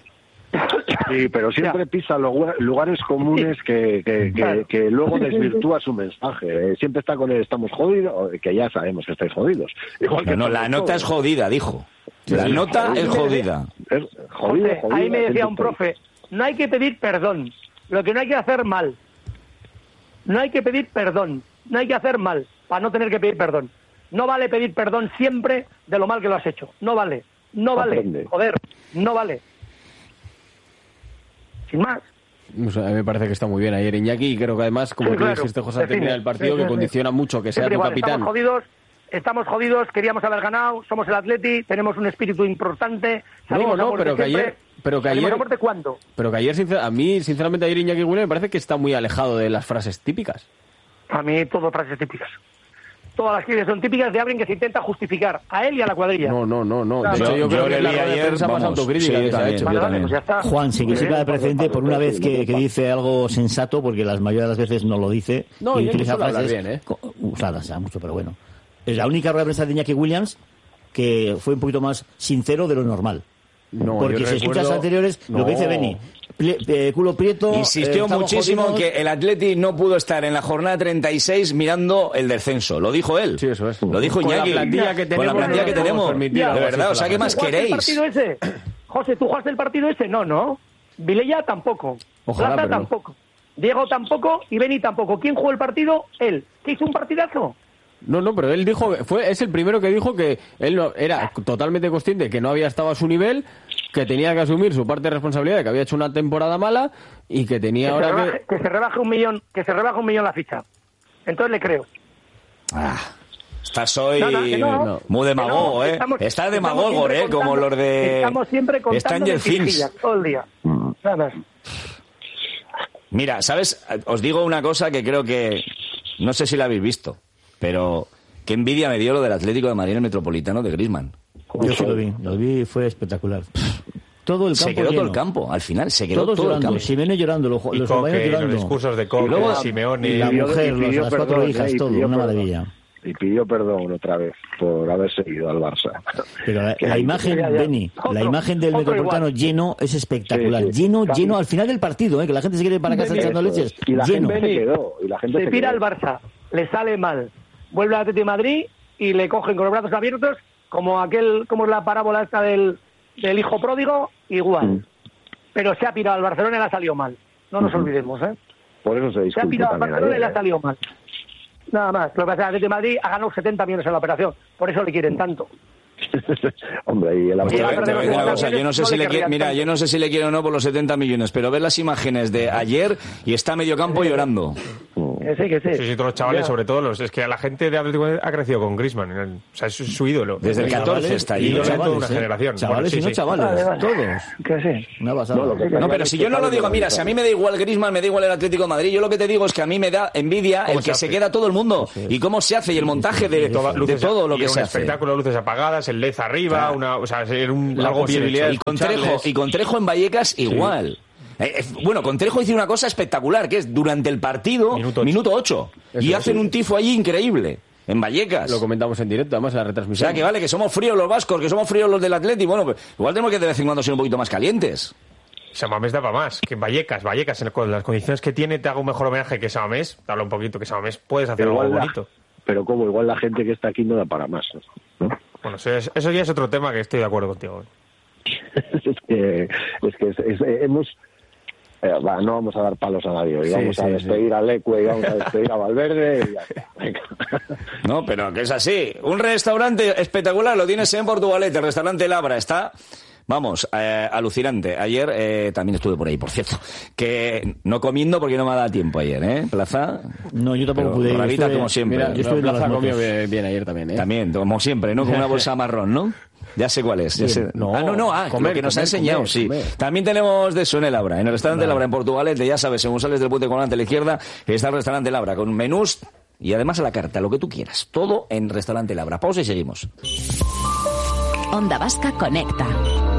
Sí, pero siempre pisa lugar- lugares comunes que, que, que, Claro. que luego desvirtúa su mensaje. Eh, Siempre está con el estamos jodidos, que ya sabemos que estáis jodidos. Igual que No, no, todos la nota todos. es jodida, dijo. La Sí, nota sí, es sí. jodida. Es jodido, José, jodido, ahí me decía siempre un está. profe, no hay que pedir perdón, lo que no hay que hacer mal. No hay que pedir perdón, no hay que hacer mal, para no tener que pedir perdón. No vale pedir perdón siempre de lo mal que lo has hecho. No vale, no vale, Aprende. joder, no vale. Sin más. O sea, a mí me parece que está muy bien ayer Iñaki y creo que además, como Sí, tú claro. dijiste, José, al terminar el partido, Sí, sí, que sí. condiciona mucho que sea Siempre tu igual, capitán. Estamos jodidos, estamos jodidos, queríamos haber ganado, somos el Atleti, tenemos un espíritu importante. salimos No, a no, muerte pero que siempre. ayer... Pero que ¿Salimos ayer, a muerte cuándo? pero que ayer sincer- a mí, sinceramente, ayer Iñaki Williams me parece que está muy alejado de las frases típicas. A mí todo frases típicas. Todas las que son típicas de alguien que se intenta justificar a él y a la cuadrilla. No, no, no, no. Claro. De hecho, yo, Yo- creo yo que le es la vi rueda de ayer, prensa más vamos, autocrítica sí, que se ha también. hecho. Vale, yo vale, también. pues ya está. Juan, sí que Muy sirva de bien. precedente por una vez que, que dice algo sensato, porque la mayoría de las veces no lo dice. No, y Iñaki utiliza suele hablar frases bien, ¿eh? co- usadas ya mucho, pero bueno. Es la única rueda de prensa de Iñaki Williams que fue un poquito más sincero de lo normal. No, porque yo si recuerdo- escuchas anteriores, lo que dice No. Beni, plie- eh, culo prieto. eh, Insistió estamos muchísimo en jodidos. que el Atleti no pudo estar en la jornada treinta y seis mirando el descenso. Lo dijo él. Sí, eso es. Lo dijo Con la Iñaki. plantilla que Con la tenemos, plantilla no que nos podemos tenemos. permitir De algo así verdad, o sea, ¿qué más ¿Tú jugaste queréis? el partido ese? José, ¿tú jugaste el partido ese? No, no. Vilella tampoco. Ojalá, Plaza pero no. tampoco. Diego tampoco y Beni tampoco. ¿Quién jugó el partido? Él. ¿Que hizo un partidazo? No, no, pero él dijo, fue es el primero que dijo que él no, era totalmente consciente que no había estado a su nivel, que tenía que asumir su parte de responsabilidad, de que había hecho una temporada mala y que tenía Que se, ahora rebaje, que... que se rebaje un millón, que se rebaje un millón la ficha. Entonces le creo. Ah, estás hoy No, no, que no. muy demagogo, Que no, ¿eh? estamos- Está estamos demagogo, siempre ¿eh? Como contando- los de Estamos siempre contando Stranger Things. mentirillas todo el día. Nada más. Mira, ¿sabes? Os digo una cosa que creo que... No sé si la habéis visto, pero qué envidia me dio lo del Atlético de Madrid en el Metropolitano de Griezmann. Yo sí lo vi, lo vi, fue espectacular. Todo el campo Se quedó lleno. todo el campo, al final, se quedó Todos todo el llorando, campo. Simeone llorando, los, Y los Coque, compañeros los llorando. discursos de Coque, Y luego, Simeone. y la pidió- mujer, y los- pidió las cuatro perdón, hijas, eh, y todo, pidió una perdón. maravilla. Y pidió perdón otra vez por haber seguido al Barça. Pero la, Que- la imagen, ya, ya. Beni, la Otro, imagen del otro Metropolitano igual. lleno es espectacular. Sí, sí. Lleno, Claro. lleno al final del partido, ¿eh? Que la gente se quiere ir para casa Eso echando es. leches. Y la Lleno. gente se quedó. Y la gente Se se tira quedó. al Barça, le sale mal. Vuelve al Atlético de Madrid y le cogen con los brazos abiertos, como aquel, como es la parábola esta del, del hijo pródigo, igual. Mm. Pero se ha pirado al Barcelona y le ha salido mal. No nos Ujú. olvidemos, ¿eh? Por eso se Se ha disculpó pirado al también Barcelona y le ha ayer, ¿eh? salido mal. Nada más. Lo que pasa es que el Atlético de Madrid ha ganado setenta millones en la operación. Por eso le quieren tanto. Hombre, y el Pues te, Y voy- la te voy a decir una cosa, yo no sé no si le le quiere, querrían mira, tanto. yo no sé si le quiero o no por los setenta millones, pero ver las imágenes de ayer y está medio campo llorando. Que sí, que sí. Sí, sí, todos los chavales, Ya. sobre todo los. Es que a la gente de Atlético ha crecido con Griezmann. El, o sea, es su ídolo. Desde el catorce está ahí. Ídolo de Chavales, toda una ¿eh? generación. Chavales Bueno, sí, y no sí. chavales, Vale, vale. todos. Que sí. Una pasada. No, lo que No, pero si yo no lo digo, mira, si a mí me da igual Griezmann, me da igual el Atlético de Madrid, yo lo que te digo es que a mí me da envidia el ¿Cómo que se se hace? queda todo el mundo y cómo se hace y el montaje de, Toda- de luces- todo lo y que un se hace. espectáculo, luces apagadas, el L E D arriba, Claro. una, o sea, ser un La algo bien posibilidad hecho. Y con Trejo, y con Trejo en Vallecas igual. Eh, eh, bueno, con Trejo hizo una cosa espectacular, que es durante el partido, Minuto minuto ocho. ocho, y Eso, hacen sí. un tifo allí increíble, en Vallecas. Lo comentamos en directo, además en la O retransmisión. sea, que vale, que somos fríos los vascos, que somos fríos los del Atleti, bueno, pues igual tenemos que de vez en cuando ser un poquito más calientes. Samamés da para más, que Vallecas, Vallecas, en- con las condiciones que tiene, te hago un mejor homenaje que Samamés, te hablo un poquito, que Samamés puedes hacer Pero algo igual la- bonito. Pero como igual la gente que está aquí no da para más, ¿no? Bueno, eso, es- eso ya es otro tema que estoy de acuerdo contigo. es que, es que es- es- hemos... eh, va, no vamos a dar palos a nadie, hoy Sí, vamos a sí, despedir a Lecue, y vamos a despedir a Valverde y ya está. Venga. No, pero que es así. Un restaurante espectacular, lo tienes en Portugalete, el restaurante Labra, está... Vamos, eh, alucinante. Ayer eh, también estuve por ahí, por cierto. Que no comiendo porque no me ha dado tiempo ayer, ¿eh? Plaza. No, yo tampoco Pero pude ir. rabita Estuve- como siempre. Mira, Yo yo estuve viendo Plaza las comió motos. bien, bien ayer también, ¿eh? También, como siempre, ¿no? Con una bolsa marrón, ¿no? Ya sé cuál es. ya sé. No, ah, no, no, ah, comer, lo que nos ha comer, enseñado, comer, sí. comer. También tenemos de eso en el Labra, en el restaurante Labra en Portugalete, ya sabes, según sales del puente colgante a la izquierda, está el restaurante Labra con menús y además a la carta, lo que tú quieras. Todo en restaurante Labra. Pausa y seguimos. Onda Vasca Conecta.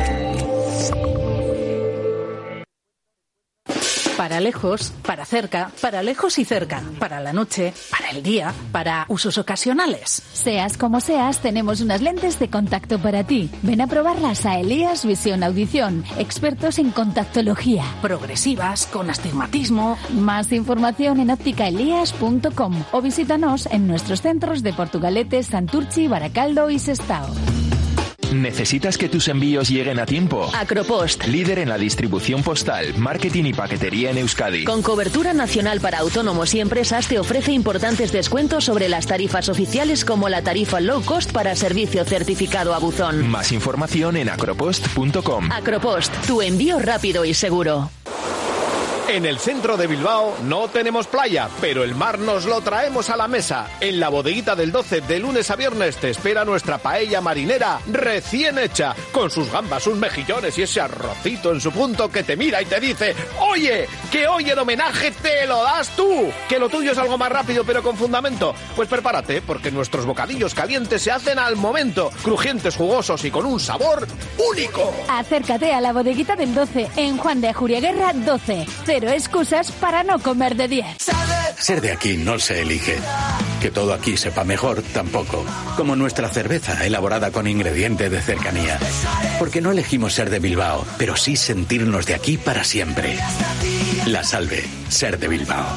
Para lejos, para cerca, para lejos y cerca, para la noche, para el día, para usos ocasionales. Seas como seas, tenemos unas lentes de contacto para ti. Ven a probarlas a Elías Visión Audición, expertos en contactología. Progresivas, con astigmatismo. Más información en óptica elías punto com o visítanos en nuestros centros de Portugalete, Santurchi, Baracaldo y Sestao. ¿Necesitas que tus envíos lleguen a tiempo? Acropost. Líder en la distribución postal, marketing y paquetería en Euskadi. Con cobertura nacional para autónomos y empresas, te ofrece importantes descuentos sobre las tarifas oficiales, como la tarifa low cost para servicio certificado a buzón. Más información en acropost punto com. Acropost, tu envío rápido y seguro. En el centro de Bilbao no tenemos playa, pero el mar nos lo traemos a la mesa. En la bodeguita del doce, de lunes a viernes, te espera nuestra paella marinera recién hecha, con sus gambas, sus mejillones y ese arrocito en su punto que te mira y te dice: oye, que hoy el homenaje te lo das tú, que lo tuyo es algo más rápido pero con fundamento. Pues prepárate, porque nuestros bocadillos calientes se hacen al momento, crujientes, jugosos y con un sabor único. Acércate a la bodeguita del doce, en Juan de Ajuriaguerra doce. Cero excusas para no comer de diez. Ser de aquí no se elige. Que todo aquí sepa mejor, tampoco. Como nuestra cerveza, elaborada con ingrediente de cercanía. Porque no elegimos ser de Bilbao, pero sí sentirnos de aquí para siempre. La Salve, ser de Bilbao.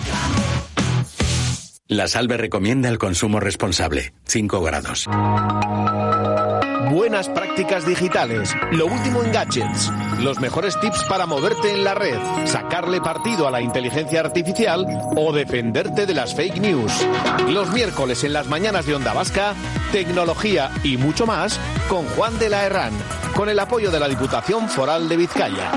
La Salve recomienda el consumo responsable. cinco grados. Buenas prácticas digitales, lo último en gadgets, los mejores tips para moverte en la red, sacarle partido a la inteligencia artificial o defenderte de las fake news. Los miércoles en las mañanas de Onda Vasca, tecnología y mucho más con Juan de la Herrán, con el apoyo de la Diputación Foral de Vizcaya.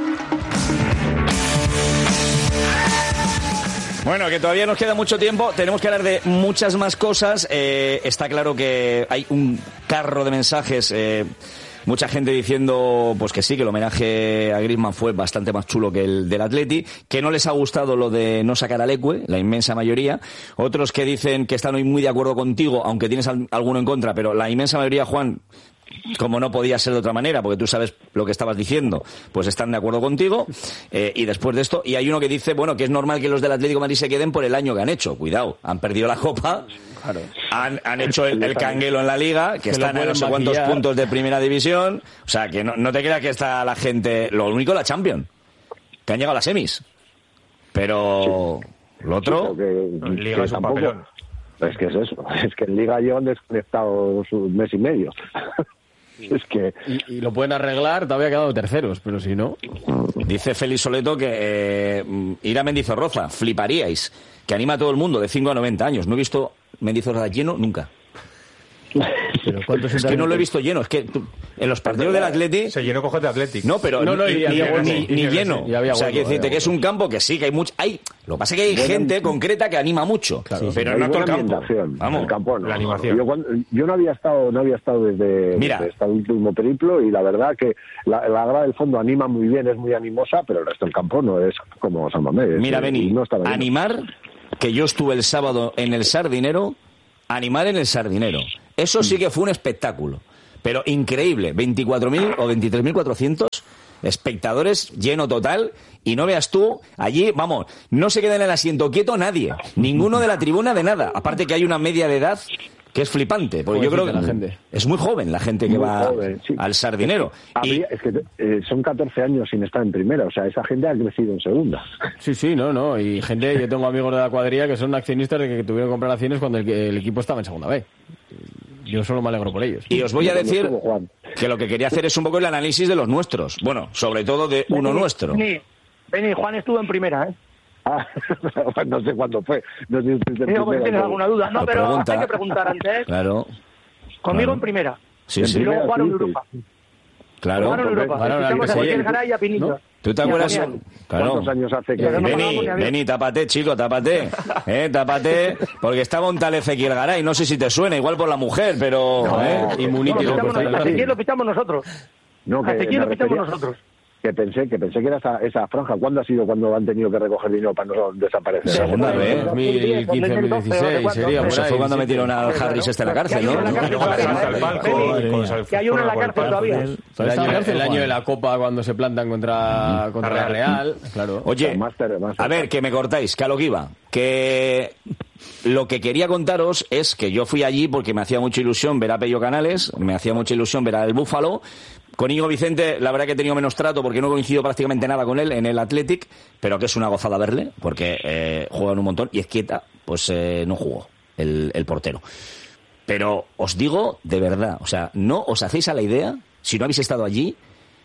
Bueno, que todavía nos queda mucho tiempo, tenemos que hablar de muchas más cosas. Eh, está claro que hay un carro de mensajes, eh, mucha gente diciendo pues que sí, que el homenaje a Griezmann fue bastante más chulo que el del Atleti, que no les ha gustado lo de no sacar a Lecue, la inmensa mayoría. Otros que dicen que están hoy muy de acuerdo contigo, aunque tienes al- alguno en contra, pero la inmensa mayoría, Juan, como no podía ser de otra manera, porque tú sabes lo que estabas diciendo, pues están de acuerdo contigo. Eh, y después de esto, y hay uno que dice, bueno, que es normal que los del Atlético de Madrid se queden por el año que han hecho. Cuidado, han perdido la Copa, Claro. han, han hecho el, el canguelo en la Liga, que Se lo están a no pueden sé cuántos maquillar. puntos de primera división. O sea, que no, no te creas que está la gente... Lo único, la Champions, que han llegado a las semis. Pero lo otro... Que- En Liga que es un tampoco- papelón. Es que es eso, es que en Liga llevan desconectados un mes y medio. Es que Y, y lo pueden arreglar, todavía han quedado terceros, pero si no... Dice Félix Soleto que eh, ir a Mendizorroza, fliparíais, que anima a todo el mundo de cinco a noventa años. No he visto Mendizorroza lleno nunca. Pero ¿cuántos es que no lo he visto lleno. Es que tú, en los partidos del Atleti... Se llenó con gente de Athletic. No, pero no, no, ni, y, ni, y, ni, y, ni y, lleno. y había o sea, hueco, que decirte había que es un campo que sí, que hay mucho... Hay, lo que pasa es que hay Bueno, gente concreta que anima mucho. Claro, pero hay no todo el buena campo. ambientación. Vamos, el campo no. la animación. Yo, cuando, yo no había estado no había estado desde, Mira. desde este último periplo y la verdad que la, la grada del fondo anima muy bien, es muy animosa, pero el resto del campo no es como San Mamés. Mira, Beni, no está animar, que yo estuve el sábado en el Sardinero, animar en el Sardinero. Eso sí que fue un espectáculo. Pero increíble, veinticuatro mil o veintitrés mil cuatrocientos espectadores, lleno total, y no veas tú, allí, vamos, no se queda en el asiento quieto nadie, ninguno de la tribuna de nada, aparte que hay una media de edad que es flipante, porque yo creo que la gente. es muy joven la gente que Muy va joven, sí. al Sardinero. Habría- es que eh, son catorce años sin estar en primera, o sea, esa gente ha crecido en segunda. Sí, sí, no, no. Y gente, yo tengo amigos de la cuadrilla que son accionistas de que tuvieron que comprar acciones cuando el, el equipo estaba en segunda B. Yo solo me alegro por ellos. Y os voy a Cuando decir estuvo Juan. que lo que quería hacer es un poco el análisis de los nuestros. Bueno, sobre todo de uno Beni, nuestro. Beni, Beni, Juan estuvo en primera, ¿eh? Ah, no sé cuándo fue. No sé si estuviste en Digo, primera, pues, ¿tienes pero- alguna duda? No, Lo pero pregunta. hay que preguntar antes. Claro, Conmigo claro. en primera. Sí, y sí, luego Primera, jugaron sí, Europa. claro. Jugaron Europa. Ganaron al Fichamos a P S G, Joaquín Garay y a Pinito. ¿no? ¿Tú te Y a acuerdas? Fabián. Claro. ¿Cuántos años hace que...? Pero no Vení, pagábamos ni a ver. vení, tápate, chico, tápate. Eh, tápate, porque estaba un tal Ezequiel Garay, no sé si te suena, igual por la mujer, pero... ¿eh? Y No, Muniti, lo lo fichamos, puesto en el a Ezequiel Racing. lo fichamos nosotros. No, A Ezequiel me lo fichamos refería- nosotros. Que pensé, que pensé que era esa, esa franja. ¿Cuándo ha sido cuando han tenido que recoger dinero para no desaparecer? Segunda vez. dos mil quince, dos mil dieciséis sería por Eso ahí. fue cuando sí. metieron al Harris este en la cárcel, ¿no? Que hay uno en la Y luego la salta al palco. y con sal- Que hay uno en la por el cárcel palco. todavía. El año, el año de la Copa cuando se plantan contra, contra la Real, claro. Oye, Máster, máster. a ver, que me cortáis, que a lo que iba. Que lo que quería contaros es que yo fui allí porque me hacía mucha ilusión ver a Pello Canales, me hacía mucha ilusión ver al Búfalo. Con Íñigo Vicente, la verdad que he tenido menos trato porque no coincido prácticamente nada con él en el Athletic, pero que es una gozada verle, porque eh, juegan un montón y Ezquieta, pues eh, no jugó el, el portero. Pero os digo de verdad, o sea, no os hacéis a la idea, si no habéis estado allí,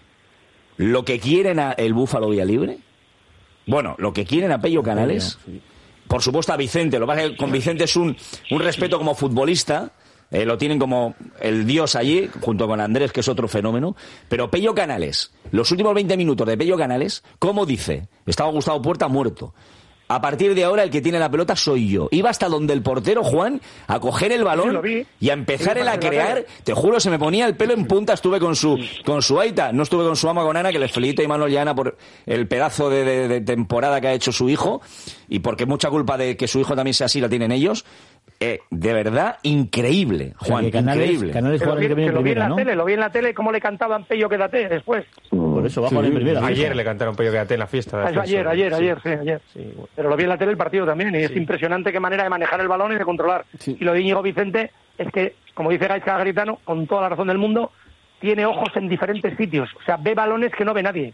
lo que quieren a el Búfalo Villalibre, bueno, lo que quieren a Pello Canales, por supuesto a Vicente, lo que pasa es que con Vicente es un, un respeto como futbolista. Eh, lo tienen como el dios allí, junto con Andrés, que es otro fenómeno. Pero Pello Canales, los últimos veinte minutos de Pello Canales, ¿cómo dice? Estaba Gustavo Puerta muerto. A partir de ahora el que tiene la pelota soy yo. Iba hasta donde el portero, Juan, a coger el Sí, balón lo vi. y a empezar Sí, él a en la crear. tele. Te juro, se me ponía el pelo en punta. Estuve con su con su Aita, no estuve con su ama, con Ana, que les felicito a Imanol y a Ana por el pedazo de, de- de temporada que ha hecho su hijo y porque mucha culpa de que su hijo también sea así la tienen ellos. Eh, de verdad, increíble, O sea, Juan, que Canales, increíble. Canales Que lo juega vi, el que viene que en lo vi en primera, la ¿no? tele, lo vi en la tele cómo le cantaban Pello quédate después. Por eso va a jugar en primera. Ayer fijo. le cantaron Pello Quédate en la fiesta. de Ah, eso ascenso. ayer, ayer, Sí. ayer, sí, ayer. Sí, bueno. Pero lo vi en la tele el partido también y es impresionante qué manera de manejar el balón y de controlar. Sí. Y lo de Íñigo Vicente es que, como dice Gaisca Garitano, con toda la razón del mundo, tiene ojos en diferentes sitios. O sea, ve balones que no ve nadie.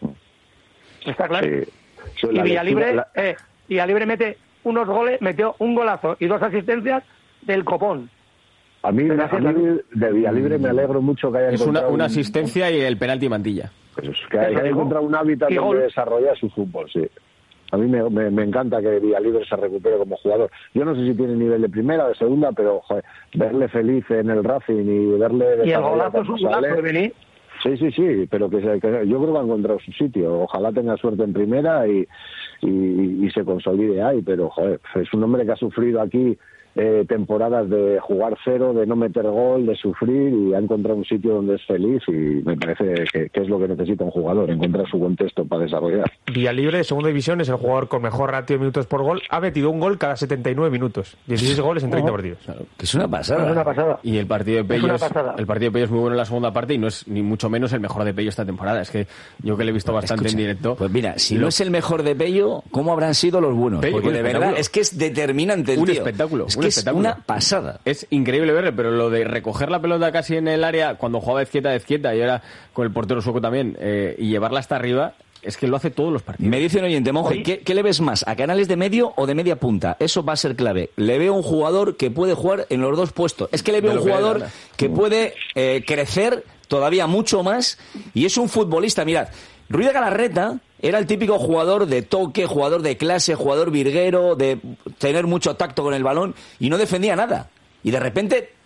Está claro. Sí. Sí, Y la Villalibre, lectura- la- eh, Villalibre mete unos goles, metió un golazo y dos asistencias del copón. A mí, Pero a así es mí la- de Villalibre me alegro mucho que haya Es una, encontrado una un- asistencia y el penalti mantilla. pues, que haya Eso digo. encontrado un hábitat Y donde gol. desarrollar su fútbol, sí. A mí me, me, me encanta que Villalibre se recupere como jugador. Yo no sé si tiene nivel de primera o de segunda, pero joder, verle feliz en el Racing y verle... Y el desarrollar golazo es un cuando golazo sale- de venir. Sí, sí, sí, pero que, se- que yo creo que ha encontrado su sitio. Ojalá tenga suerte en primera y, y, y se consolide ahí, pero joder, es un hombre que ha sufrido aquí eh, temporadas de jugar cero, de no meter gol, de sufrir y ha encontrado un sitio donde es feliz y me parece que, que es lo que necesita un jugador, encontrar su contexto para desarrollar. Villalibre de segunda división es el jugador con mejor ratio de minutos por gol. Ha metido un gol cada setenta y nueve minutos. dieciséis goles en treinta partidos. Que es una pasada. Es una pasada. Y el partido de Es Pello una es, pasada. el partido de Pello es muy bueno en la segunda parte y no es ni mucho menos el mejor de Pello esta temporada. Es que yo que le he visto bastante Escucha, en directo. Pues mira, si lo- no es el mejor de Pello, ¿cómo habrán sido los buenos? Pello, Porque un de verdad espectáculo. es que es determinante el Un tío. espectáculo, Es un que espectáculo. es una pasada. Es increíble verle, pero lo de recoger la pelota casi en el área cuando jugaba Ezquieta, Ezquieta y ahora con el portero sueco también eh, y llevarla hasta arriba, es que lo hace todos los partidos. Me dice un oyente, Monje, Oye. ¿qué, qué le ves más? ¿A Canales de medio o de media punta? Eso va a ser clave. Le veo un jugador que puede jugar en los dos puestos. Es que le veo De un lo que jugador le gana. que puede eh, crecer todavía mucho más y es un futbolista. Mirad, Ruiz de Galarreta era el típico jugador de toque, jugador de clase, jugador virguero, de tener mucho tacto con el balón y no defendía nada. Y de repente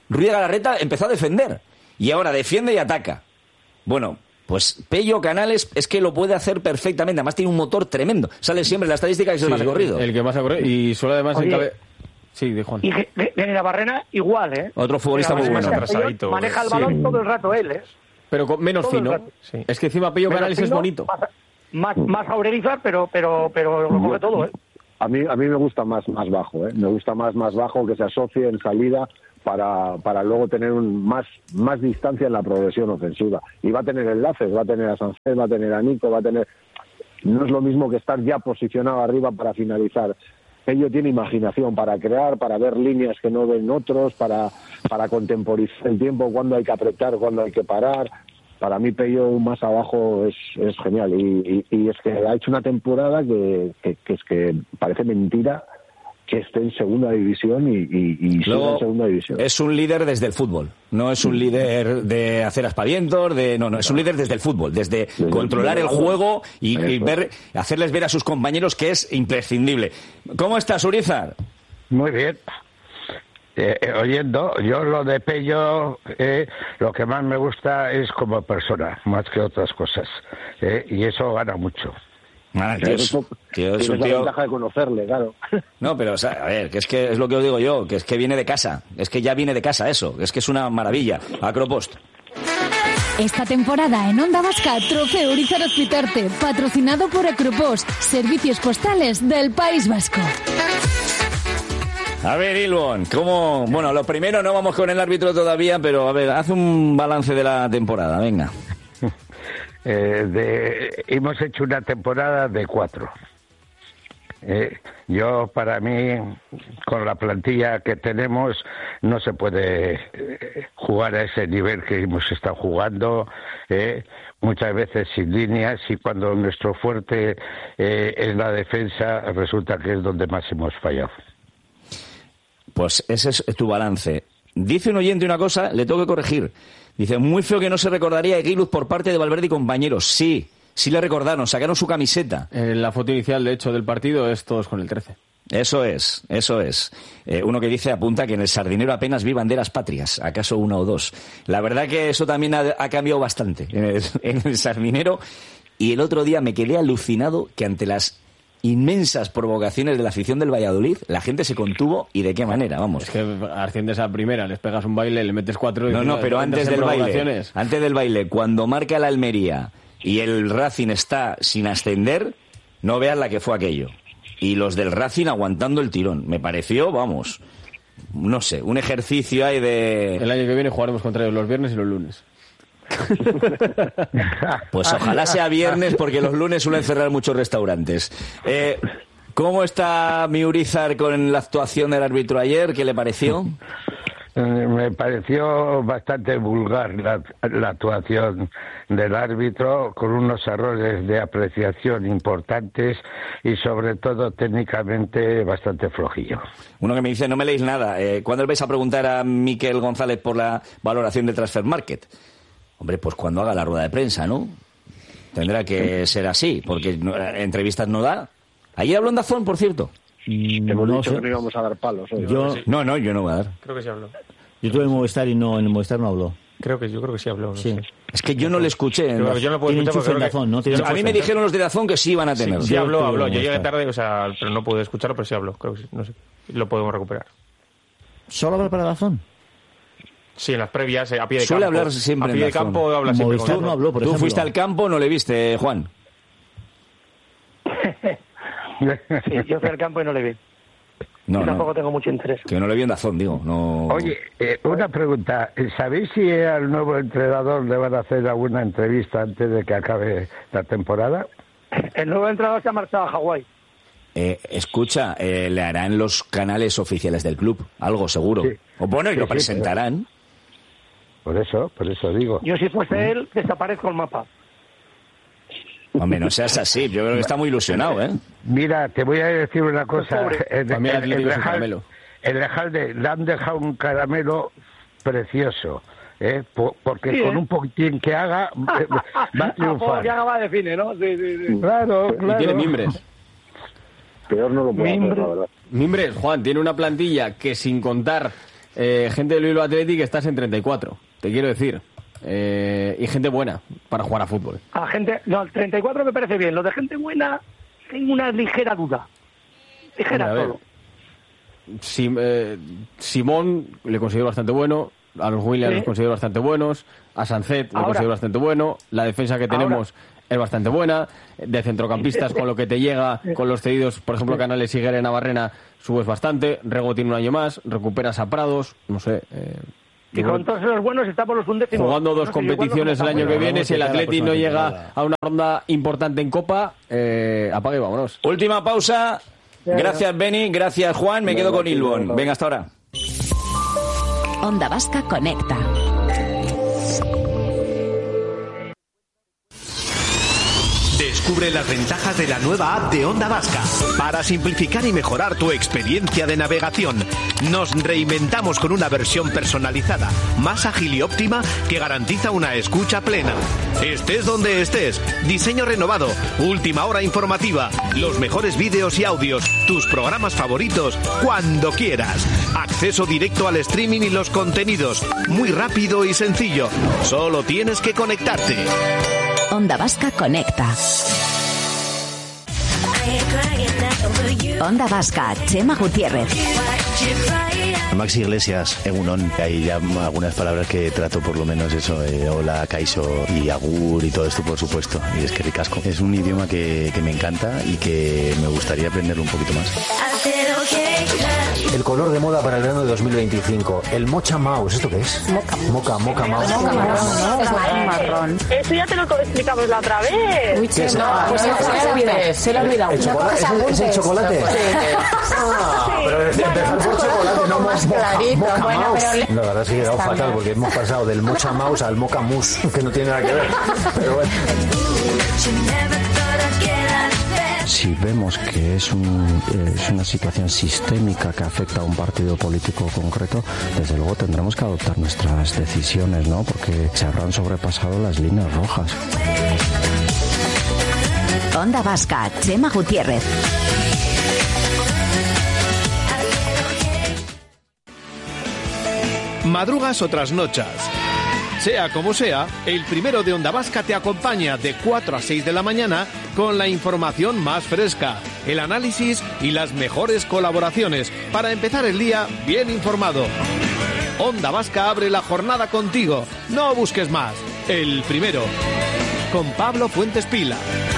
Ruiz de Galarreta empezó a defender y ahora defiende y ataca. Bueno, pues Pello Canales es que lo puede hacer perfectamente. Además tiene un motor tremendo. Sale siempre en la estadística que es el Sí, más corrido. El que más ha corrido y suele además Oye, encabe... Sí, de Juan. Y Barrena igual, ¿eh? Otro futbolista muy bueno. atrasadito. Maneja el Sí. balón todo el rato él, ¿eh? Pero con menos Todo el fino. rato. Sí. Es que encima Pello Menos Canales es fino, bonito. Más, más, más Aurelizar, pero, pero, pero lo coge todo, ¿eh? A mí, a mí me gusta más, más bajo, ¿eh? Me gusta más, más bajo, que se asocie en salida para, para luego tener un, más, más distancia en la progresión ofensiva. Y va a tener enlaces, va a tener a Sánchez, va a tener a Nico, va a tener... No es lo mismo que estar ya posicionado arriba para finalizar. Ello tiene imaginación para crear, para ver líneas que no ven otros, para, para contemporizar el tiempo, cuándo hay que apretar, cuándo hay que parar. Para mí Pello más abajo es, es genial y, y, y es que ha hecho una temporada que, que, que es que parece mentira que esté en segunda división y, y, y siga Luego, en segunda división. es un líder desde el fútbol. No es un líder de hacer aspavientos, de no, no, es un líder desde el fútbol, desde Desde controlar el el juego y, y Eso. ver, hacerles ver a sus compañeros que es imprescindible. ¿Cómo estás, Urizar? Muy bien. Eh, eh, oyendo, yo lo de Pello, eh, lo que más me gusta es como persona, más que otras cosas. Eh, y eso gana mucho. Ah, tío, es, tío, es Tienes un la tío... ventaja de conocerle, claro. No, pero, o sea, a ver, que es que es lo que os digo yo, que es que viene de casa, es que ya viene de casa eso, es que es una maravilla. Acropost. Esta temporada en Onda Vasca, Trofeo Urizar Azpitarte, patrocinado por Acropost, servicios postales del País Vasco. A ver, Ilbon, ¿cómo...? Bueno, lo primero, no vamos con el árbitro todavía, pero a ver, haz un balance de la temporada, venga. Eh, de, hemos hecho una temporada de cuatro. Eh, yo, para mí, con la plantilla que tenemos, no se puede eh, jugar a ese nivel que hemos estado jugando, eh, muchas veces sin líneas, y cuando nuestro fuerte eh, es la defensa, resulta que es donde más hemos fallado. Pues ese es tu balance. Dice un oyente una cosa, le tengo que corregir. Dice, muy feo que no se recordaría a Eguiluz por parte de Valverde y compañeros. Sí, sí le recordaron, sacaron su camiseta. En la foto inicial, de hecho, del partido es todos con el trece. Eso es, eso es. Eh, uno que dice, apunta que en el Sardinero apenas vi banderas patrias, acaso una o dos. La verdad que eso también ha, ha cambiado bastante en el, en el Sardinero. Y el otro día me quedé alucinado que ante las inmensas provocaciones de la afición del Valladolid, la gente se contuvo y de qué manera, vamos. Es que asciendes a primera, les pegas un baile, le metes cuatro... Y No, no, pero antes del baile, provocaciones. antes del baile, cuando marca la Almería y el Racing está sin ascender, no veas la que fue aquello. Y los del Racing aguantando el tirón. Me pareció, vamos, no sé, un ejercicio ahí de... El año que viene jugaremos contra ellos los viernes y los lunes. Pues ojalá sea viernes, porque los lunes suelen cerrar muchos restaurantes. Eh, ¿Cómo está mi Urizar con la actuación del árbitro ayer? ¿Qué le pareció? Me pareció bastante vulgar la, la actuación del árbitro, con unos errores de apreciación importantes y sobre todo técnicamente bastante flojillo. Uno que me dice, no me leéis nada. Eh, ¿Cuándo le vais a preguntar a Miquel González por la valoración de Transfer Market? Hombre, pues cuando haga la rueda de prensa, ¿no? Tendrá que ser así, porque no, entrevistas no da. Ayer habló en Dazón, por cierto. Hemos no dicho sé. que no íbamos a dar palos hoy. Yo, No, no, yo no voy a dar. Creo que sí habló. yo tuve en Movistar y no, en Movistar no habló. Creo que yo creo que sí habló. No Sí. sé. Es que yo no le escuché. en Yo, Dazón. yo no puedo Tiene escuchar enchufe en porque creo Dazón, ¿no? Tiene que- A mí me dijeron los de Dazón que sí iban a Sí, tener. sí Yo habló, tuve habló. Yo que llegué estar. tarde, o sea, pero no pude escucharlo, pero sí habló. Creo que sí, no sé. Lo podemos recuperar. ¿Solo habla para Dazón? Sí, en las previas, eh, a pie de Suele campo. hablar siempre A pie en de Dazón. campo habla siempre. Movistar con no Dazón. habló, por Tú ejemplo. fuiste al campo, no le viste, Juan. Sí, yo fui al campo y no le vi. No, y tampoco no. tengo mucho interés. Que no le vi en Dazón, digo. No. Oye, eh, una pregunta. ¿Sabéis si al nuevo entrenador le van a hacer alguna entrevista antes de que acabe la temporada? El nuevo entrenador se ha marchado a Hawái. Eh, escucha, eh, le harán los canales oficiales del club, algo seguro. Sí. O bueno, y Sí, lo sí, presentarán. Por eso, por eso digo. Yo si fuese él, desaparezco el mapa. Hombre, no seas así, yo creo que está muy ilusionado, ¿eh? Mira, te voy a decir una cosa. En, Para mí el en- Atlético en es un Lejal- caramelo. en Lejalde le han dejado un caramelo precioso, ¿eh? Po- porque Sí, con ¿eh? un poquitín que haga eh, va a A poco triunfar. que haga va define, ¿no? Sí, sí, sí. Claro, Y claro. tiene mimbres. Peor no lo puedo hacer, Mimbre. la verdad. Mimbres, Juan, tiene una plantilla que sin contar eh, gente del Bilbao Athletic estás en treinta y cuatro, te quiero decir. Eh, y gente buena para jugar a fútbol. A gente, no, el treinta y cuatro me parece bien. Lo de gente buena, tengo una ligera duda. Ligera Hombre, todo. Si, eh, Simón le considero bastante bueno, a los Williams Sí. los considero bastante buenos, a Sancet le Ahora. considero bastante bueno, la defensa que tenemos Ahora. es bastante buena, de centrocampistas con lo que te llega, con los cedidos, por ejemplo, Canales, Higuera y Navarrena, subes bastante, Rego tiene un año más, recuperas a Prados, no sé... Eh, Y con todos esos buenos está por los undécimos. jugando dos No sé, igual competiciones no el año está que bueno. viene, si el Atleti no llega a una ronda importante en Copa, eh, apaga y vámonos. Última pausa. Gracias, Beni. Gracias, Juan. Me quedo con Ilbon. Venga, hasta ahora. Onda Vasca Conecta. Descubre las ventajas de la nueva app de Onda Vasca. Para simplificar y mejorar tu experiencia de navegación, nos reinventamos con una versión personalizada, más ágil y óptima que garantiza una escucha plena. Estés donde estés, diseño renovado, última hora informativa, los mejores vídeos y audios, tus programas favoritos, cuando quieras. Acceso directo al streaming y los contenidos, muy rápido y sencillo. Solo tienes que conectarte. Onda Vasca Conecta. Onda Vasca, Chema Gutiérrez. Maxi Iglesias, Egunon, hay ya algunas palabras que trato por lo menos eso, eh, hola, Kaiso y Agur y todo esto por supuesto, y es que ricasco. Es un idioma que, que me encanta y que me gustaría aprenderlo un poquito más. El color de moda para el verano de dos mil veinticinco, el Mocha Mouse, ¿esto qué es? Mocha. Mocha, Mocha Mouse. Mocha marrón, ¿no? Es marrón, marrón. Eso ya te lo explicamos la otra vez. Uy, ¿qué es? No, Ah, pues se se lo ha olvidado. Se lo ha olvidado. ¿El chocolate? ¿Es, el- es el chocolate? Ah, pero empezar por chocolate, no más Mocha, Mocha Mouse. La verdad es que he quedado fatal porque hemos pasado del Mocha Mouse al Mocha Mousse, que no tiene nada que ver. Pero bueno. Si vemos que es, un, es una situación sistémica que afecta a un partido político concreto, desde luego tendremos que adoptar nuestras decisiones, ¿no? Porque se habrán sobrepasado las líneas rojas. Onda Vasca, Chema Gutiérrez. Madrugas o trasnochas. Sea como sea, el primero de Onda Vasca te acompaña de cuatro a seis de la mañana con la información más fresca, el análisis y las mejores colaboraciones para empezar el día bien informado. Onda Vasca abre la jornada contigo. No busques más. El primero. Con Pablo Fuentes Pila.